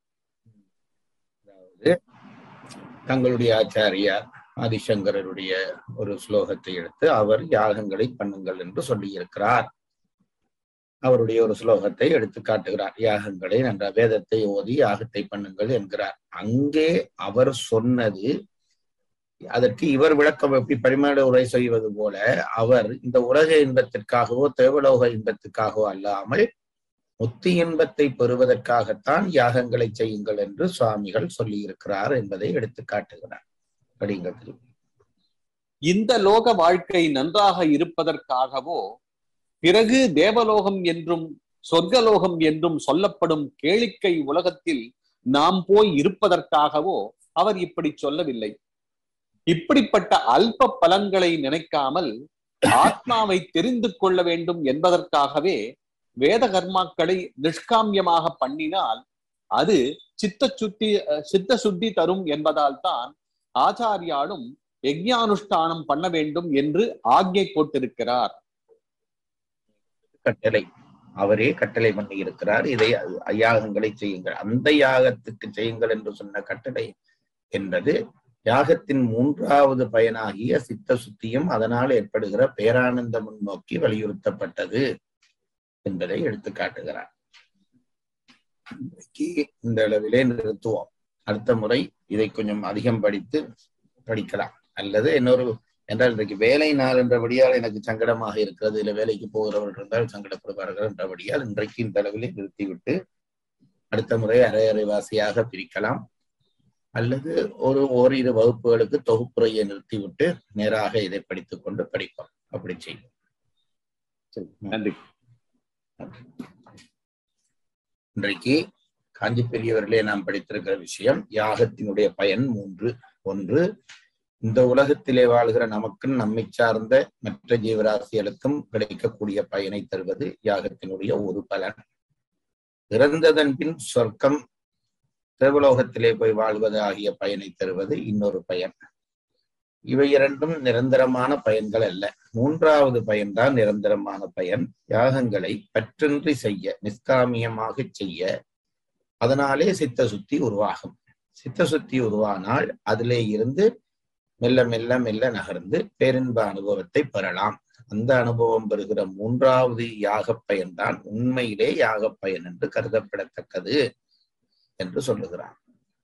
Speaker 3: அதாவது தங்களுடைய ஆச்சாரியார் ஆதிசங்கரருடைய ஒரு ஸ்லோகத்தை எடுத்து அவர் யாகங்களை பண்ணுங்கள் என்று சொல்லி இருக்கிறார். அவருடைய ஒரு ஸ்லோகத்தை எடுத்து காட்டுகிறார். யாகங்களை நன்ற வேதத்தை ஓதி யாகத்தை பண்ணுங்கள் என்கிறார். அங்கே அவர் சொன்னது, அதற்கு இவர் விளக்கம் எப்படி பரிமாண உரை செய்வது போல, அவர் இந்த உலக இன்பத்திற்காகவோ தேவலோக இன்பத்திற்காகவோ அல்லாமல் முத்தி இன்பத்தை பெறுவதற்காகத்தான் யாகங்களை செய்யுங்கள் என்று சுவாமிகள் சொல்லி இருக்கிறார் என்பதை எடுத்து காட்டுகிறார். படிங்கள்.
Speaker 4: இந்த லோக வாழ்க்கை நன்றாக இருப்பதற்காகவோ பிறகு தேவலோகம் என்றும் சொர்க்கலோகம் என்றும் சொல்லப்படும் கேளிக்கை உலகத்தில் நாம் போய் இருப்பதற்காகவோ அவர் இப்படி சொல்லவில்லை. இப்படிப்பட்ட அல்ப பலன்களை நினைக்காமல் ஆத்மாவை தெரிந்து கொள்ள வேண்டும் என்பதற்காகவே வேத கர்மாக்களை நிஷ்காமியமாக பண்ணினால் அது சித்த சுத்தி சித்த சுத்தி தரும் என்பதால் தான் ஆச்சாரியாலும் யஜ்ஞானுஷ்டானம் பண்ண வேண்டும் என்று ஆக்ஞை போட்டிருக்கிறார்.
Speaker 3: கட்டளை அவரே கட்டளை பண்ணி இருக்கிறார். இதை யாகங்களை செய்யுங்கள், அந்த யாகத்துக்கு செய்யுங்கள் என்று சொன்ன கட்டளை என்பது யாகத்தின் மூன்றாவது பயனாகிய சித்த சுத்தியும் அதனால் ஏற்படுகிற பேரானந்த முன்னோக்கி வலியுறுத்தப்பட்டது என்பதை எடுத்து காட்டுகிறார். இந்த அளவிலே நிறுத்துவோம். அடுத்த முறை இதை கொஞ்சம் அதிகம் படித்து படிக்கலாம். அல்லது இன்னொரு என்றால் இன்றைக்கு வேலை நாள் என்றபடியால் எனக்கு சங்கடமாக இருக்கிறது, இல்லை வேலைக்கு போகிறவர்கள் இருந்தால் சங்கடப்படுவார்கள் என்றபடியால் இன்றைக்கு இந்த அளவிலே நிறுத்திவிட்டு அடுத்த முறை அரை அரைவாசியாக பிரிக்கலாம். அல்லது ஒரு ஓரிரு வகுப்புகளுக்கு தொகுப்புரையை நிறுத்திவிட்டு நேராக இதை படித்துக் கொண்டு படிப்போம். அப்படி செய்யும்.
Speaker 4: நன்றி.
Speaker 3: இன்றைக்கு காஞ்சி பெரியவர்களே நாம் படித்திருக்கிற விஷயம் யாகத்தினுடைய பயன் மூன்று. ஒன்று, இந்த உலகத்திலே வாழ்கிற நமக்கும் நம்மை சார்ந்த மற்ற ஜீவராசிகளுக்கும் கிடைக்கக்கூடிய பயனை தருவது யாகத்தினுடைய ஒரு பலன். இறந்ததன் பின் சொர்க்கம் தேவலோகத்திலே போய் வாழ்வது ஆகிய பயனை தருவது இன்னொரு பயன். இவை இரண்டும் நிரந்தரமான பயன்கள் அல்ல. மூன்றாவது பயன்தான் நிரந்தரமான பயன். யாகங்களை பற்றின்றி செய்ய, நிஷ்காமியமாக செய்ய, அதனாலே சித்த சுத்தி உருவாகும். சித்த சுத்தி உருவானால் அதிலே இருந்து மெல்ல மெல்ல மெல்ல நகர்ந்து பேரின்ப அனுபவத்தை பெறலாம். அந்த அனுபவம் பெறுகிற மூன்றாவது யாக பயன்தான் உண்மையிலே யாக பயன் என்று கருதப்படத்தக்கது என்று சொல்லுகிறார்.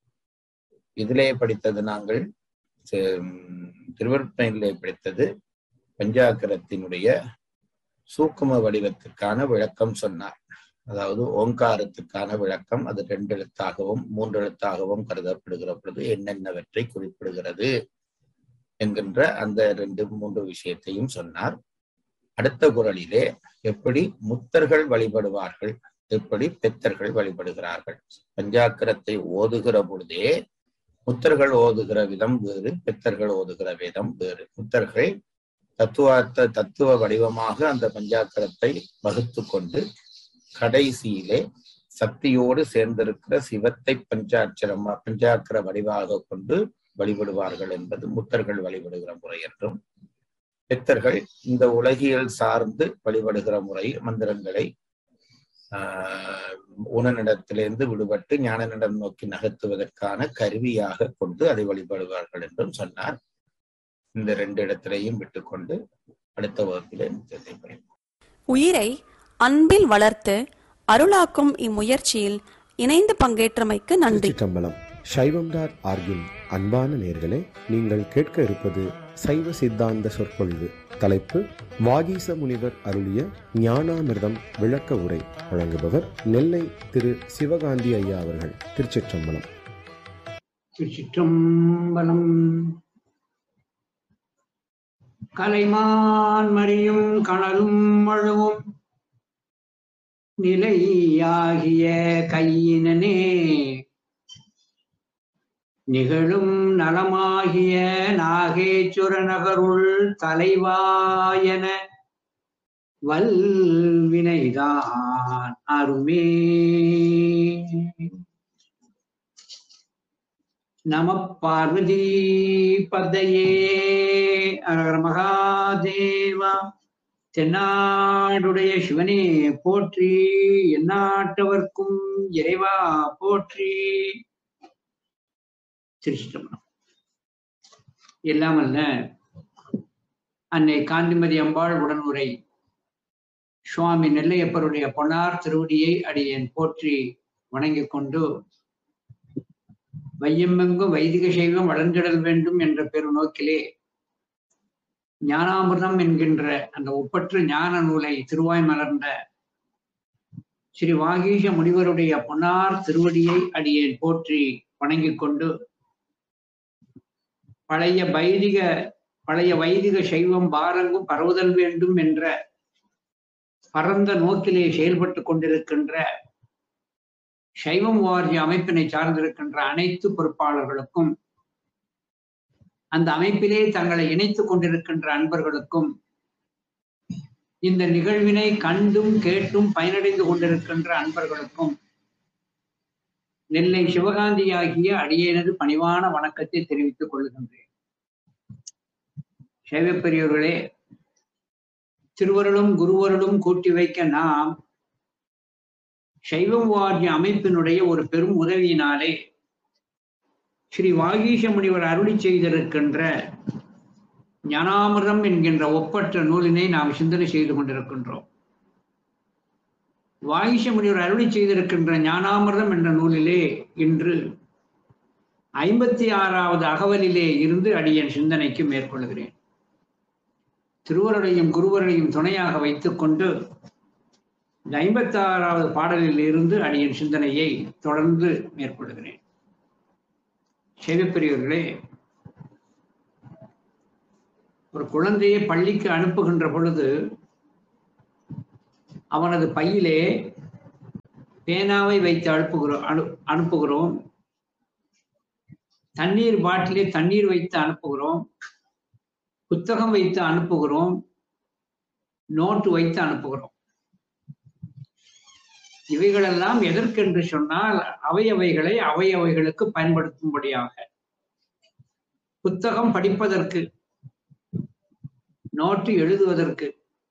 Speaker 3: இதிலே படித்தது நாங்கள் திருவருட்பயனிலே படித்தது பஞ்சாக்கரத்தினுடைய சூக்கும வடிவத்துக்கான விளக்கம் சொன்னார். அதாவது ஓங்காரத்துக்கான விளக்கம். அது ரெண்டு எழுத்தாகவும் மூன்று எழுத்தாகவும் கருதப்படுகிற பொழுது என்னென்னவற்றை குறிப்பிடுகிறது என்கின்ற அந்த ரெண்டு மூன்று விஷயத்தையும் சொன்னார். அடுத்த குறளிலே எப்படி முத்தர்கள் வழிபடுவார்கள், எப்படி பெத்தர்கள் வழிபடுகிறார்கள். பஞ்சாக்கரத்தை ஓதுகிற பொழுதே முத்தர்கள் ஓதுகிற விதம் வேறு, பெத்தர்கள் ஓதுகிற விதம் வேறு. முத்தர்கள் தத்துவார்த்த தத்துவ வடிவமாக அந்த பஞ்சாக்கரத்தை வகுத்து கொண்டு கடைசியிலே சக்தியோடு சேர்ந்திருக்கிற சிவத்தை பஞ்சாட்சரமா பஞ்சாக்கர வடிவாக கொண்டு வழிபடுவார்கள் என்பது முத்தர்கள் வழிபடுகிற முறை என்றும், பெத்தர்கள் இந்த உலகியல் சார்ந்து வழிபடுகிற முறை மந்திரங்களை ஆஹ் உணனிடத்திலிருந்து விடுபட்டு ஞானனிடம் நோக்கி நகர்த்துவதற்கான கருவியாக கொண்டு அதை வழிபடுவார்கள் என்றும் சொன்னார். இந்த ரெண்டு இடத்திலையும் விட்டுக்கொண்டு அடுத்த வகுப்பிலே நிச்சயத்தை படிப்போம்.
Speaker 2: உயிரை அன்பில் வளர்த்து அருளாக்கும் இம்முயற்சியில் இணைந்து பங்கேற்றமைக்கு நன்றி.
Speaker 5: கம்பளம் சைவம் டாட் ஆர்கின் அன்பான நேயர்களே, நீங்கள் கேட்க இருப்பது சைவ சித்தாந்த சொற்பொழிவு. தலைப்பு வாகீச முனிவர் அருளிய ஞானாமிர்தம் விளக்க உரை. வழங்குபவர் நெல்லை திரு சிவகாந்தி ஐயா அவர்கள். திருச்சிற்றம்பலம்.
Speaker 6: திருச்சிற்றம்பலம். கலைமான் மறியும் கனலும் மழுவும் நிலையாகிய கையினே நிகழும் நலமாகிய நாகேச்சுர நகருள் தலைவாயன வல்வினைதான் அருமே. நம பார்வதி பதையே அரகர மகாதேவா. தென்னாடுடைய சிவனே போற்றி, எந்நாட்டவர்க்கும் இறைவா போற்றி. திருச்சிற்றம்பலம். எல்லாம் அல்ல அன்னை காந்திமதி அம்பாள் உடனுரை சுவாமி நெல்லையப்பருடைய பொன்னார் திருவடியை அடியேன் போற்றி வணங்கிக் கொண்டு, வையமெங்கும் வைதிக சைவம் வளர்ந்திடல் வேண்டும் என்ற பெரு நோக்கிலே ஞானாமிர்தம் என்கின்ற அந்த ஒப்பற்ற ஞான நூலை திருவாய் மலர்ந்த ஸ்ரீ வாகீச முனிவருடைய பொன்னார் திருவடியை அடியேன் போற்றி வணங்கிக் கொண்டு, பழைய வைதிக பழைய வைதிக சைவம் பாரங்கும் பரவுதல் வேண்டும் என்ற பரந்த நோக்கிலே செயல்பட்டு கொண்டிருக்கின்ற சைவம் வாரிய அமைப்பினை சார்ந்திருக்கின்ற அனைத்து பொறுப்பாளர்களுக்கும், அந்த அமைப்பிலே தங்களை இணைத்துக் கொண்டிருக்கின்ற அன்பர்களுக்கும், இந்த நிகழ்வினை கண்டும் கேட்டும் பயனடைந்து கொண்டிருக்கின்ற அன்பர்களுக்கும் நெல்லை சிவகாந்தி ஆகிய அடியேனது பணிவான வணக்கத்தை தெரிவித்துக் கொள்கின்றேன். சைவப்பெரியோர்களே, திருவருளும் குருவருளும் கூட்டி வைக்க நாம் சைவம் வாரிய அமைப்பினுடைய ஒரு பெரும் உதவியினாலே ஸ்ரீ வாகீச முனிவர் அருளி செய்திருக்கின்ற ஞானாமிர்தம் என்கின்ற ஒப்பற்ற நூலினை நாம் சிந்தனை செய்து கொண்டிருக்கின்றோம். வாகீச முனிவர் அருளி செய்திருக்கின்ற ஞானாமிர்தம் என்ற நூலிலே இன்று ஐம்பத்தி ஆறாவது அகவலிலே இருந்து அடியேன் சிந்தனைக்கு மேற்கொள்கிறேன். திருவருளையும் குருவருளையும் துணையாக வைத்துக் கொண்டு இந்த ஐம்பத்தி ஆறாவது பாடலில் இருந்து அடியேன் சிந்தனையை தொடர்ந்து மேற்கொள்கிறேன். செவிப்பெரியவர்களே, ஒரு குழந்தையை பள்ளிக்கு அனுப்புகின்ற பொழுது அவனது பையிலே பேனாவை வைத்து அனுப்புகிறோம் அனு அனுப்புகிறோம் தண்ணீர் பாட்டிலே தண்ணீர் வைத்து அனுப்புகிறோம், புத்தகம் வைத்து அனுப்புகிறோம், நோட்டு வைத்து அனுப்புகிறோம். இவைகளெல்லாம் எதற்கென்று சொன்னால் அவையவைகளை அவையவைகளுக்கு பயன்படுத்தும்படியாக. புத்தகம் படிப்பதற்கு, நோட்டு எழுதுவதற்கு,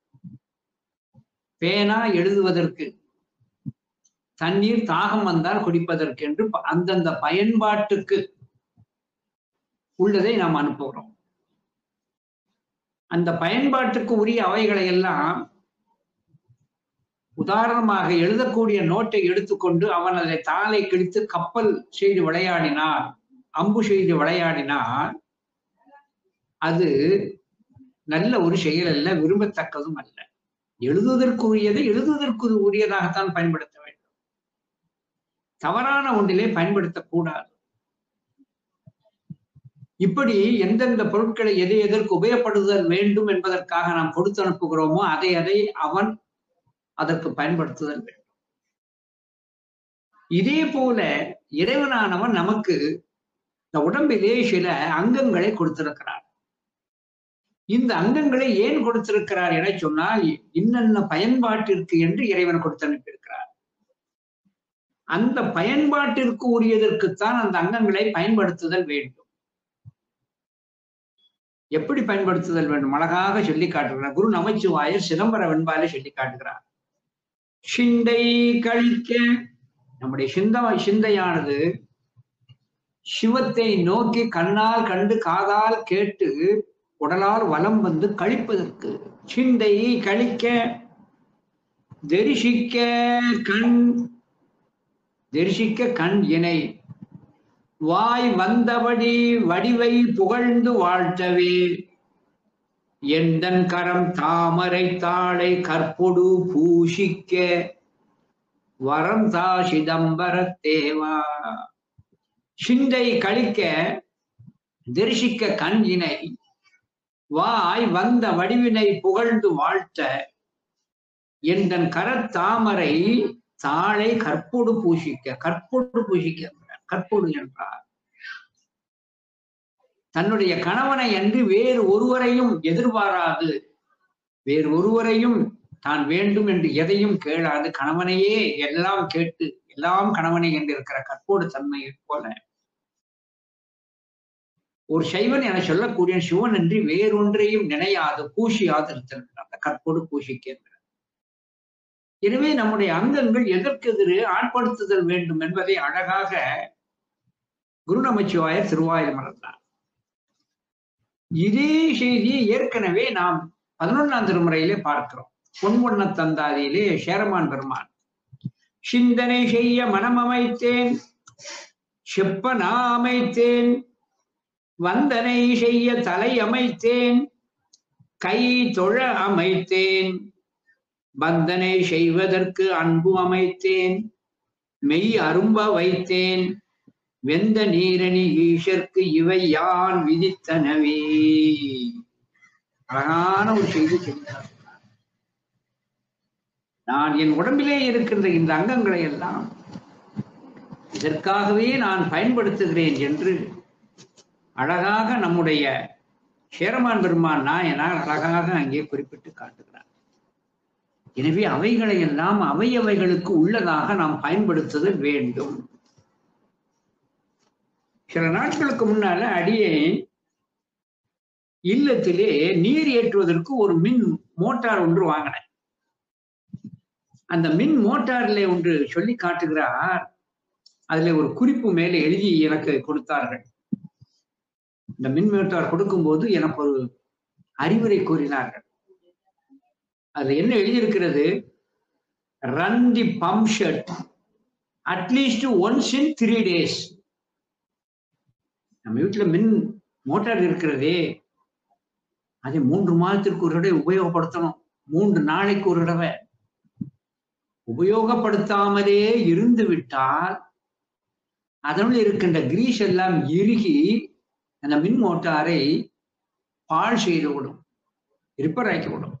Speaker 6: பேனா எழுதுவதற்கு, தண்ணீர் தாகம் வந்தால் குடிப்பதற்கு என்று அந்தந்த பயன்பாட்டுக்கு உள்ளதை நாம் அனுப்புகிறோம். அந்த பயன்பாட்டுக்கு உரிய அவைகளை எல்லாம், உதாரணமாக எழுதக்கூடிய நோட்டை எடுத்துக்கொண்டு அவன் அதை தாளை கிழித்து கப்பல் செய்து விளையாடினார், அம்பு செய்து விளையாடினார், அது நல்ல ஒரு செயல் அல்ல, விரும்பத்தக்கதும் அல்ல. எழுதுவதற்குரியதை எழுதுவதற்கு உரியதாகத்தான் பயன்படுத்த வேண்டும். தவறான ஒன்றிலே பயன்படுத்தக்கூடாது. இப்படி எந்தெந்த பொருட்களை எதை எதற்கு உபயோகப்படுதல் வேண்டும் என்பதற்காக நாம் கொடுத்து அனுப்புகிறோமோ அதை அதை அவன் அதற்கு பயன்படுத்துதல் வேண்டும். இதே போல இறைவனானவன் நமக்கு இந்த உடம்பிலே சில அங்கங்களை கொடுத்திருக்கிறார். இந்த அங்கங்களை ஏன் கொடுத்திருக்கிறார் என சொன்னால், இன்னென்ன பயன்பாட்டிற்கு என்று இறைவன் கொடுத்து அனுப்பியிருக்கிறார். அந்த பயன்பாட்டிற்கு உரியதற்குத்தான் அந்த அங்கங்களை பயன்படுத்துதல் வேண்டும். எப்படி பயன்படுத்துதல் வேண்டும் அழகாக சொல்லி காட்டுகிறார் குரு நமச்சிவாயர் சிதம்பர வெண்பாலை சொல்லி காட்டுகிறார். சிந்தை கழிக்க, நம்முடைய சிந்த சிந்தையானது சிவத்தை நோக்கி கண்ணால் கண்டு காதால் கேட்டு உடலால் வலம் வந்து கழிப்பதற்கு. சிந்தை கழிக்க தரிசிக்க கண், தரிசிக்க கண் இணை, வாய் வந்தபடி வடிவை புகழ்ந்து வாழ்த்தவே, எந்தன் கரம் தாமரை தாளை கற்பொடு பூஷிக்க வரம் தா சிதம்பர தேவா. சிந்தை கழிக்க தரிசிக்க கண் இணை, வாய் வந்த வடிவினை புகழ்ந்து வாழ்த்த, எந்தன் கரத்தாமரை தாளை கற்பொடு பூஷிக்க. கற்பொடு பூஷிக்க, கற்பொடு என்றார் தன்னுடைய கணவனை அன்று வேறு ஒருவரையும் எதிர்பாராது, வேறு ஒருவரையும் தான் வேண்டும் என்று எதையும் கேளாது, கணவனையே எல்லாம் கேட்டு எல்லாம் கணவனை என்று இருக்கிற கற்போடு தன்மையை போல ஒரு சைவன் என சொல்லக்கூடிய சிவன் என்று வேறொன்றையும் நினையாது பூசியாது இருந்திருக்கிறார். அந்த கற்போடு பூசிக்கின்றார். எனவே நம்முடைய அங்கங்கள் எதற்கெதிரே ஆட்படுத்துதல் வேண்டும் என்பதை அழகாக குரு நமச்சிவாயர் திருவாயில் மலர்ந்தார். இதே செய்தியை ஏற்கனவே நாம் பதினொன்றாம் திருமுறையிலே பார்க்கிறோம். பொன்வண்ண தந்தாதியிலே சேரமான் பெருமான் சிந்தனை செய்ய மனம் அமைத்தேன், செப்ப நான் அமைத்தேன், வந்தனை செய்ய தலை அமைத்தேன், கை தொழ அமைத்தேன், பந்தனை செய்வதற்கு அன்பு அமைத்தேன், மெய் அரும்ப வைத்தேன், வெந்த நீரணி ஈஷற்கு இவை யான் விதித்தனவே. அழகான ஒரு செய்தி சொல்கிறார். நான் என் உடம்பிலே இருக்கின்ற இந்த அங்கங்களை எல்லாம் இதற்காகவே நான் பயன்படுத்துகிறேன் என்று அழகாக நம்முடைய சேரமான் பெருமான் நாயனார் அழகாக அங்கே குறிப்பிட்டு காட்டுகிறார். எனவே அவைகளை எல்லாம் அவையவைகளுக்கு உள்ளதாக நாம் பயன்படுத்துதல் வேண்டும். சில நாட்களுக்கு முன்னால அடியே இல்லத்திலே நீர் ஏற்றுவதற்கு ஒரு மின் மோட்டார் ஒன்று வாங்கினேன். அந்த மின் மோட்டாரிலே ஒன்று சொல்லி காட்டுகிறார். அதுல ஒரு குறிப்பு மேலே எழுதி எனக்கு கொடுத்தார்கள். இந்த மின் மோட்டார் கொடுக்கும்போது எனக்கு ஒரு அறிவுரை கூறினார்கள். அதுல என்ன எழுதியிருக்கிறது, run the pump set at least once in three days. நம்ம வீட்டுல மின் மோட்டார் இருக்கிறதே, அதை மூன்று மாதத்திற்கு ஒரு தடவை உபயோகப்படுத்தணும். மூன்று நாளைக்கு ஒரு தடவை உபயோகப்படுத்தாமலே இருந்து விட்டால் அதனுள் இருக்கின்ற கிரீஸ் எல்லாம் இறுகி அந்த மின் மோட்டாரை பாழ் செய்து விடும், ரிப்பேர் ஆக்கி விடும்.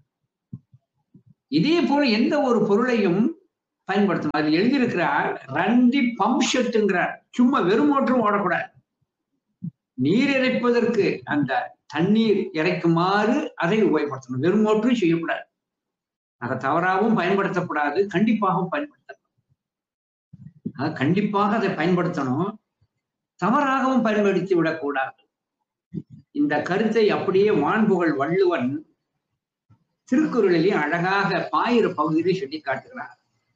Speaker 6: இதே போல எந்த ஒரு பொருளையும் பயன்படுத்தணும். அது எழுதியிருக்கிறார், ரண்டி பம்ப் செட்டுங்கிறார். சும்மா வெறும் மோட்டரும் ஓடக்கூடாது. நீர் இறைப்பதற்கு அந்த தண்ணீர் இறைக்குமாறு அதை உபயோகப்படுத்தணும். வெறும் மோட்டரும் செய்யக்கூடாது. அதை தவறாகவும் பயன்படுத்தக்கூடாது, கண்டிப்பாகவும் பயன்படுத்தணும். அது கண்டிப்பாக அதை பயன்படுத்தணும், தவறாகவும் பயன்படுத்தி விடக்கூடாது. இந்த கருத்தை அப்படியே வான்புகழ் வள்ளுவன் திருக்குறளிலே அழகாக பாயிர பகுதியிலே சொல்லி காட்டுகிறார்.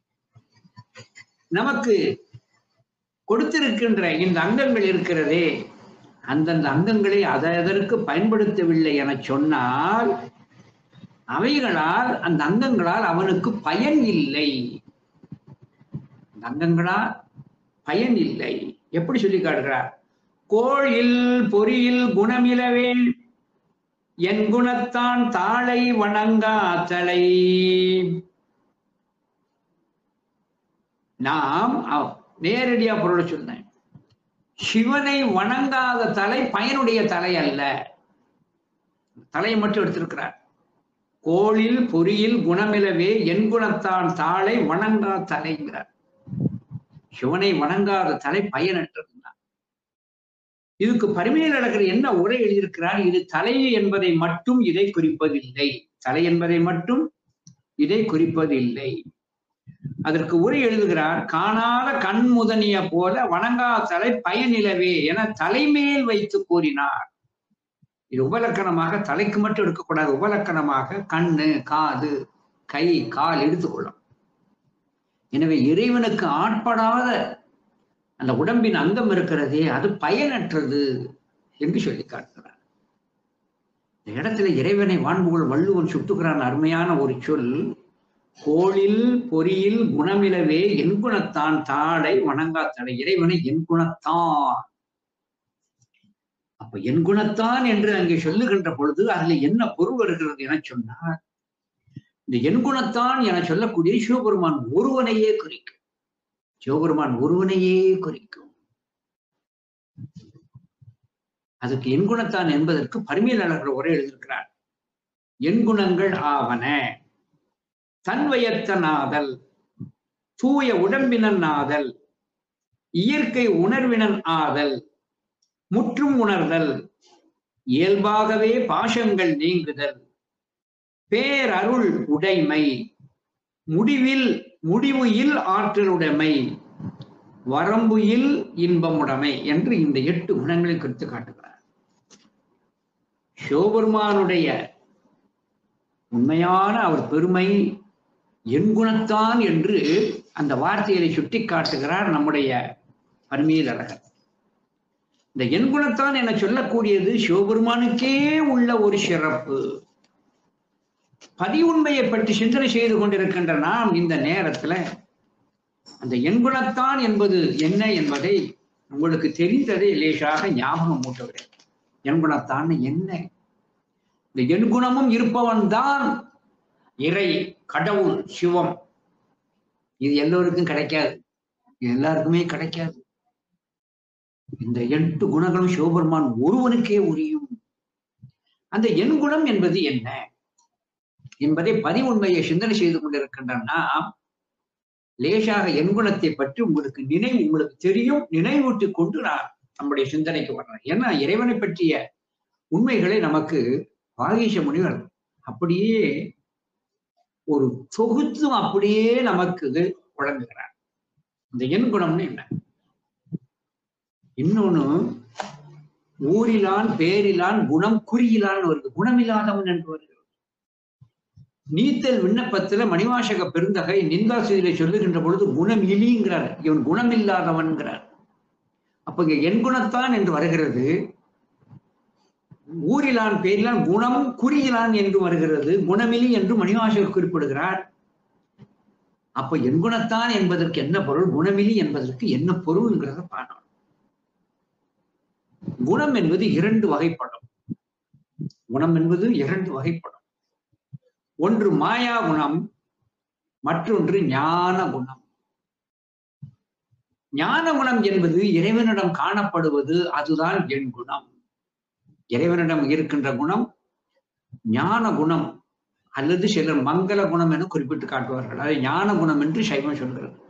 Speaker 6: நமக்கு கொடுத்திருக்கின்ற இந்த அங்கங்கள் இருக்கிறதே, அந்தந்த அங்கங்களை அதற்கு பயன்படுத்தவில்லை என சொன்னால் அவைகளால் அந்த அங்கங்களால் அவனுக்கு பயன் இல்லை. அந்த அங்கங்களால் பயன் இல்லை. எப்படி சொல்லி காட்டுகிறார்? கோழில் பொறியில் குணமிலவே என் குணத்தான் தாளை வணங்காத்தலை. நாம் நேரடியா பொருளை சொன்னேன். சிவனை வணங்காத தலை பயனுடைய தலை அல்ல. தலையை மட்டும் எடுத்திருக்கிறார். கோளில் பொறியில் குணமிலவே என் குணத்தான் தாளை வணங்கா தலைங்கிறார். சிவனை வணங்காத தலை பயனற்றது. இதுக்கு பரிமையில் நடக்கிற என்ன உரை எழுதியிருக்கிறார்? இது தலை என்பதை மட்டும் இதை குறிப்பதில்லை. தலை என்பதை மட்டும் இதை குறிப்பதில்லை. அதற்கு உரை எழுதுகிறார், காணாத கண் முதனிய போல வணங்கா தலை பயனிலவே என தலைமேல் வைத்து கூறினார். இது உபலக்கணமாக தலைக்கு மட்டும் எடுக்கக்கூடாது. உபலக்கணமாக கண்ணு, காது, கை, கால் எடுத்துக்கொள்ளும். எனவே இறைவனுக்கு ஆட்படாத அந்த உடம்பின் அங்கம் இருக்கிறதே அது பயனற்றது என்று சொல்லி காட்டுகிறார். இந்த இடத்துல இறைவனை வான்புகழ் வள்ளுவன் சுட்டுகிறான். அருமையான ஒரு சொல். கோளில் பொறியில் குணமிலவே என் குணத்தான் தாடை வணங்கா தடை. இறைவனை என் குணத்தான். அப்ப என் குணத்தான் என்று அங்கே சொல்லுகின்ற பொழுது அதுல என்ன பொருள் வருகிறது என சொன்னார், இந்த என் குணத்தான் என சொல்லக்கூடிய சிவபெருமான் ஒருவனையே குறிக்கும். சிவபெருமான் ஒருவனையே குறிக்கும். அதுக்கு என் குணத்தான் என்பதற்கு பரிமையாளர்கள் உரை எழுதியிருக்கிறார். என் குணங்கள் ஆவன தன்வயத்தனாதல், தூய உடம்பினன் ஆதல், இயற்கை உணர்வினன் ஆதல், முற்றும் உணர்தல், இயல்பாகவே பாசங்கள் நீங்குதல், பேரருள் உடைமை, முடிவில் முடிவு இல் ஆற்றலுடைமை, வரம்பு இல் இன்பமுடைமை என்று இந்த எட்டு குணங்களை குறித்து காட்டுகிறார். சிவபெருமானுடைய உண்மையான அவர் பெருமை என் குணத்தான் என்று அந்த வார்த்தையை சுட்டி காட்டுகிறார் நம்முடைய பரிமையில் அழகர். இந்த என் குணத்தான் என சொல்லக்கூடியது சிவபெருமானுக்கே உள்ள ஒரு சிறப்பு. பதி உண்மையை பற்றி சிந்தனை செய்து கொண்டிருக்கின்ற நாம் இந்த நேரத்துல அந்த என் குணத்தான் என்பது என்ன என்பதை உங்களுக்கு தெரிந்ததை லேசாக ஞாபகம் மூட்டுகிறேன். என் குணத்தான் என்ன? இந்த என் குணமும் இருப்பவன் தான் இறை, கடவுள், சிவம். இது எல்லோருக்கும் கிடைக்காது, இது எல்லாருக்குமே கிடைக்காது. இந்த எட்டு குணங்களும் சிவபெருமான் ஒருவனுக்கே உரியும். அந்த என் குணம் என்பது என்ன என்பதை பதி உண்மையை சிந்தனை செய்து கொண்டிருக்கின்றன. லேசாக என் குணத்தை பற்றி உங்களுக்கு நினைவு உங்களுக்கு தெரியும், நினைவூட்டி கொண்டு நான் நம்முடைய சிந்தனைக்கு வர்றேன். ஏன்னா இறைவனை பற்றிய உண்மைகளை நமக்கு வாகீச முனிவர் அப்படியே ஒரு தொகுத்து அப்படியே நமக்கு வழங்குகிறார். இந்த என் குணம்னு என்ன? இன்னொன்னு ஊரிலான் பேரிலான் குணம் குறியிலான் வருது. குணமில்லாதவன் என்று வருகிறது. நீத்தல் விண்ணப்பத்துல மணிவாசக பெருந்தகை நிந்தாசிரியை சொல்லுகின்ற பொழுது குணம் இலிங்கிறார், இவன் குணமில்லாதவன்கிறார். அப்ப இங்க என் குணத்தான் என்று வருகிறது. ஊரிலான் பேரிலான் குணம் குறியிலான் என்று வருகிறது. குணமிலி என்று மணிவாசகர் குறிப்பிடுகிறார். அப்ப என் குணத்தான் என்பதற்கு என்ன பொருள், குணமிலி என்பதற்கு என்ன பொருள்ங்கிறத பார்க்கணும். குணம் என்பது இரண்டு வகைப்படும். குணம் என்பது இரண்டு வகைப்படும். ஒன்று மாயா குணம், மற்றொன்று ஞான குணம். ஞான குணம் என்பது இறைவனிடம் காணப்படுவது, அதுதான் என் குணம். இறைவனிடம் இருக்கின்ற குணம் ஞான குணம் அல்லது சிலர் மங்கள குணம் என குறிப்பிட்டு காட்டுவார்கள். அதை ஞான குணம் என்று சைவம் சொல்கிறது.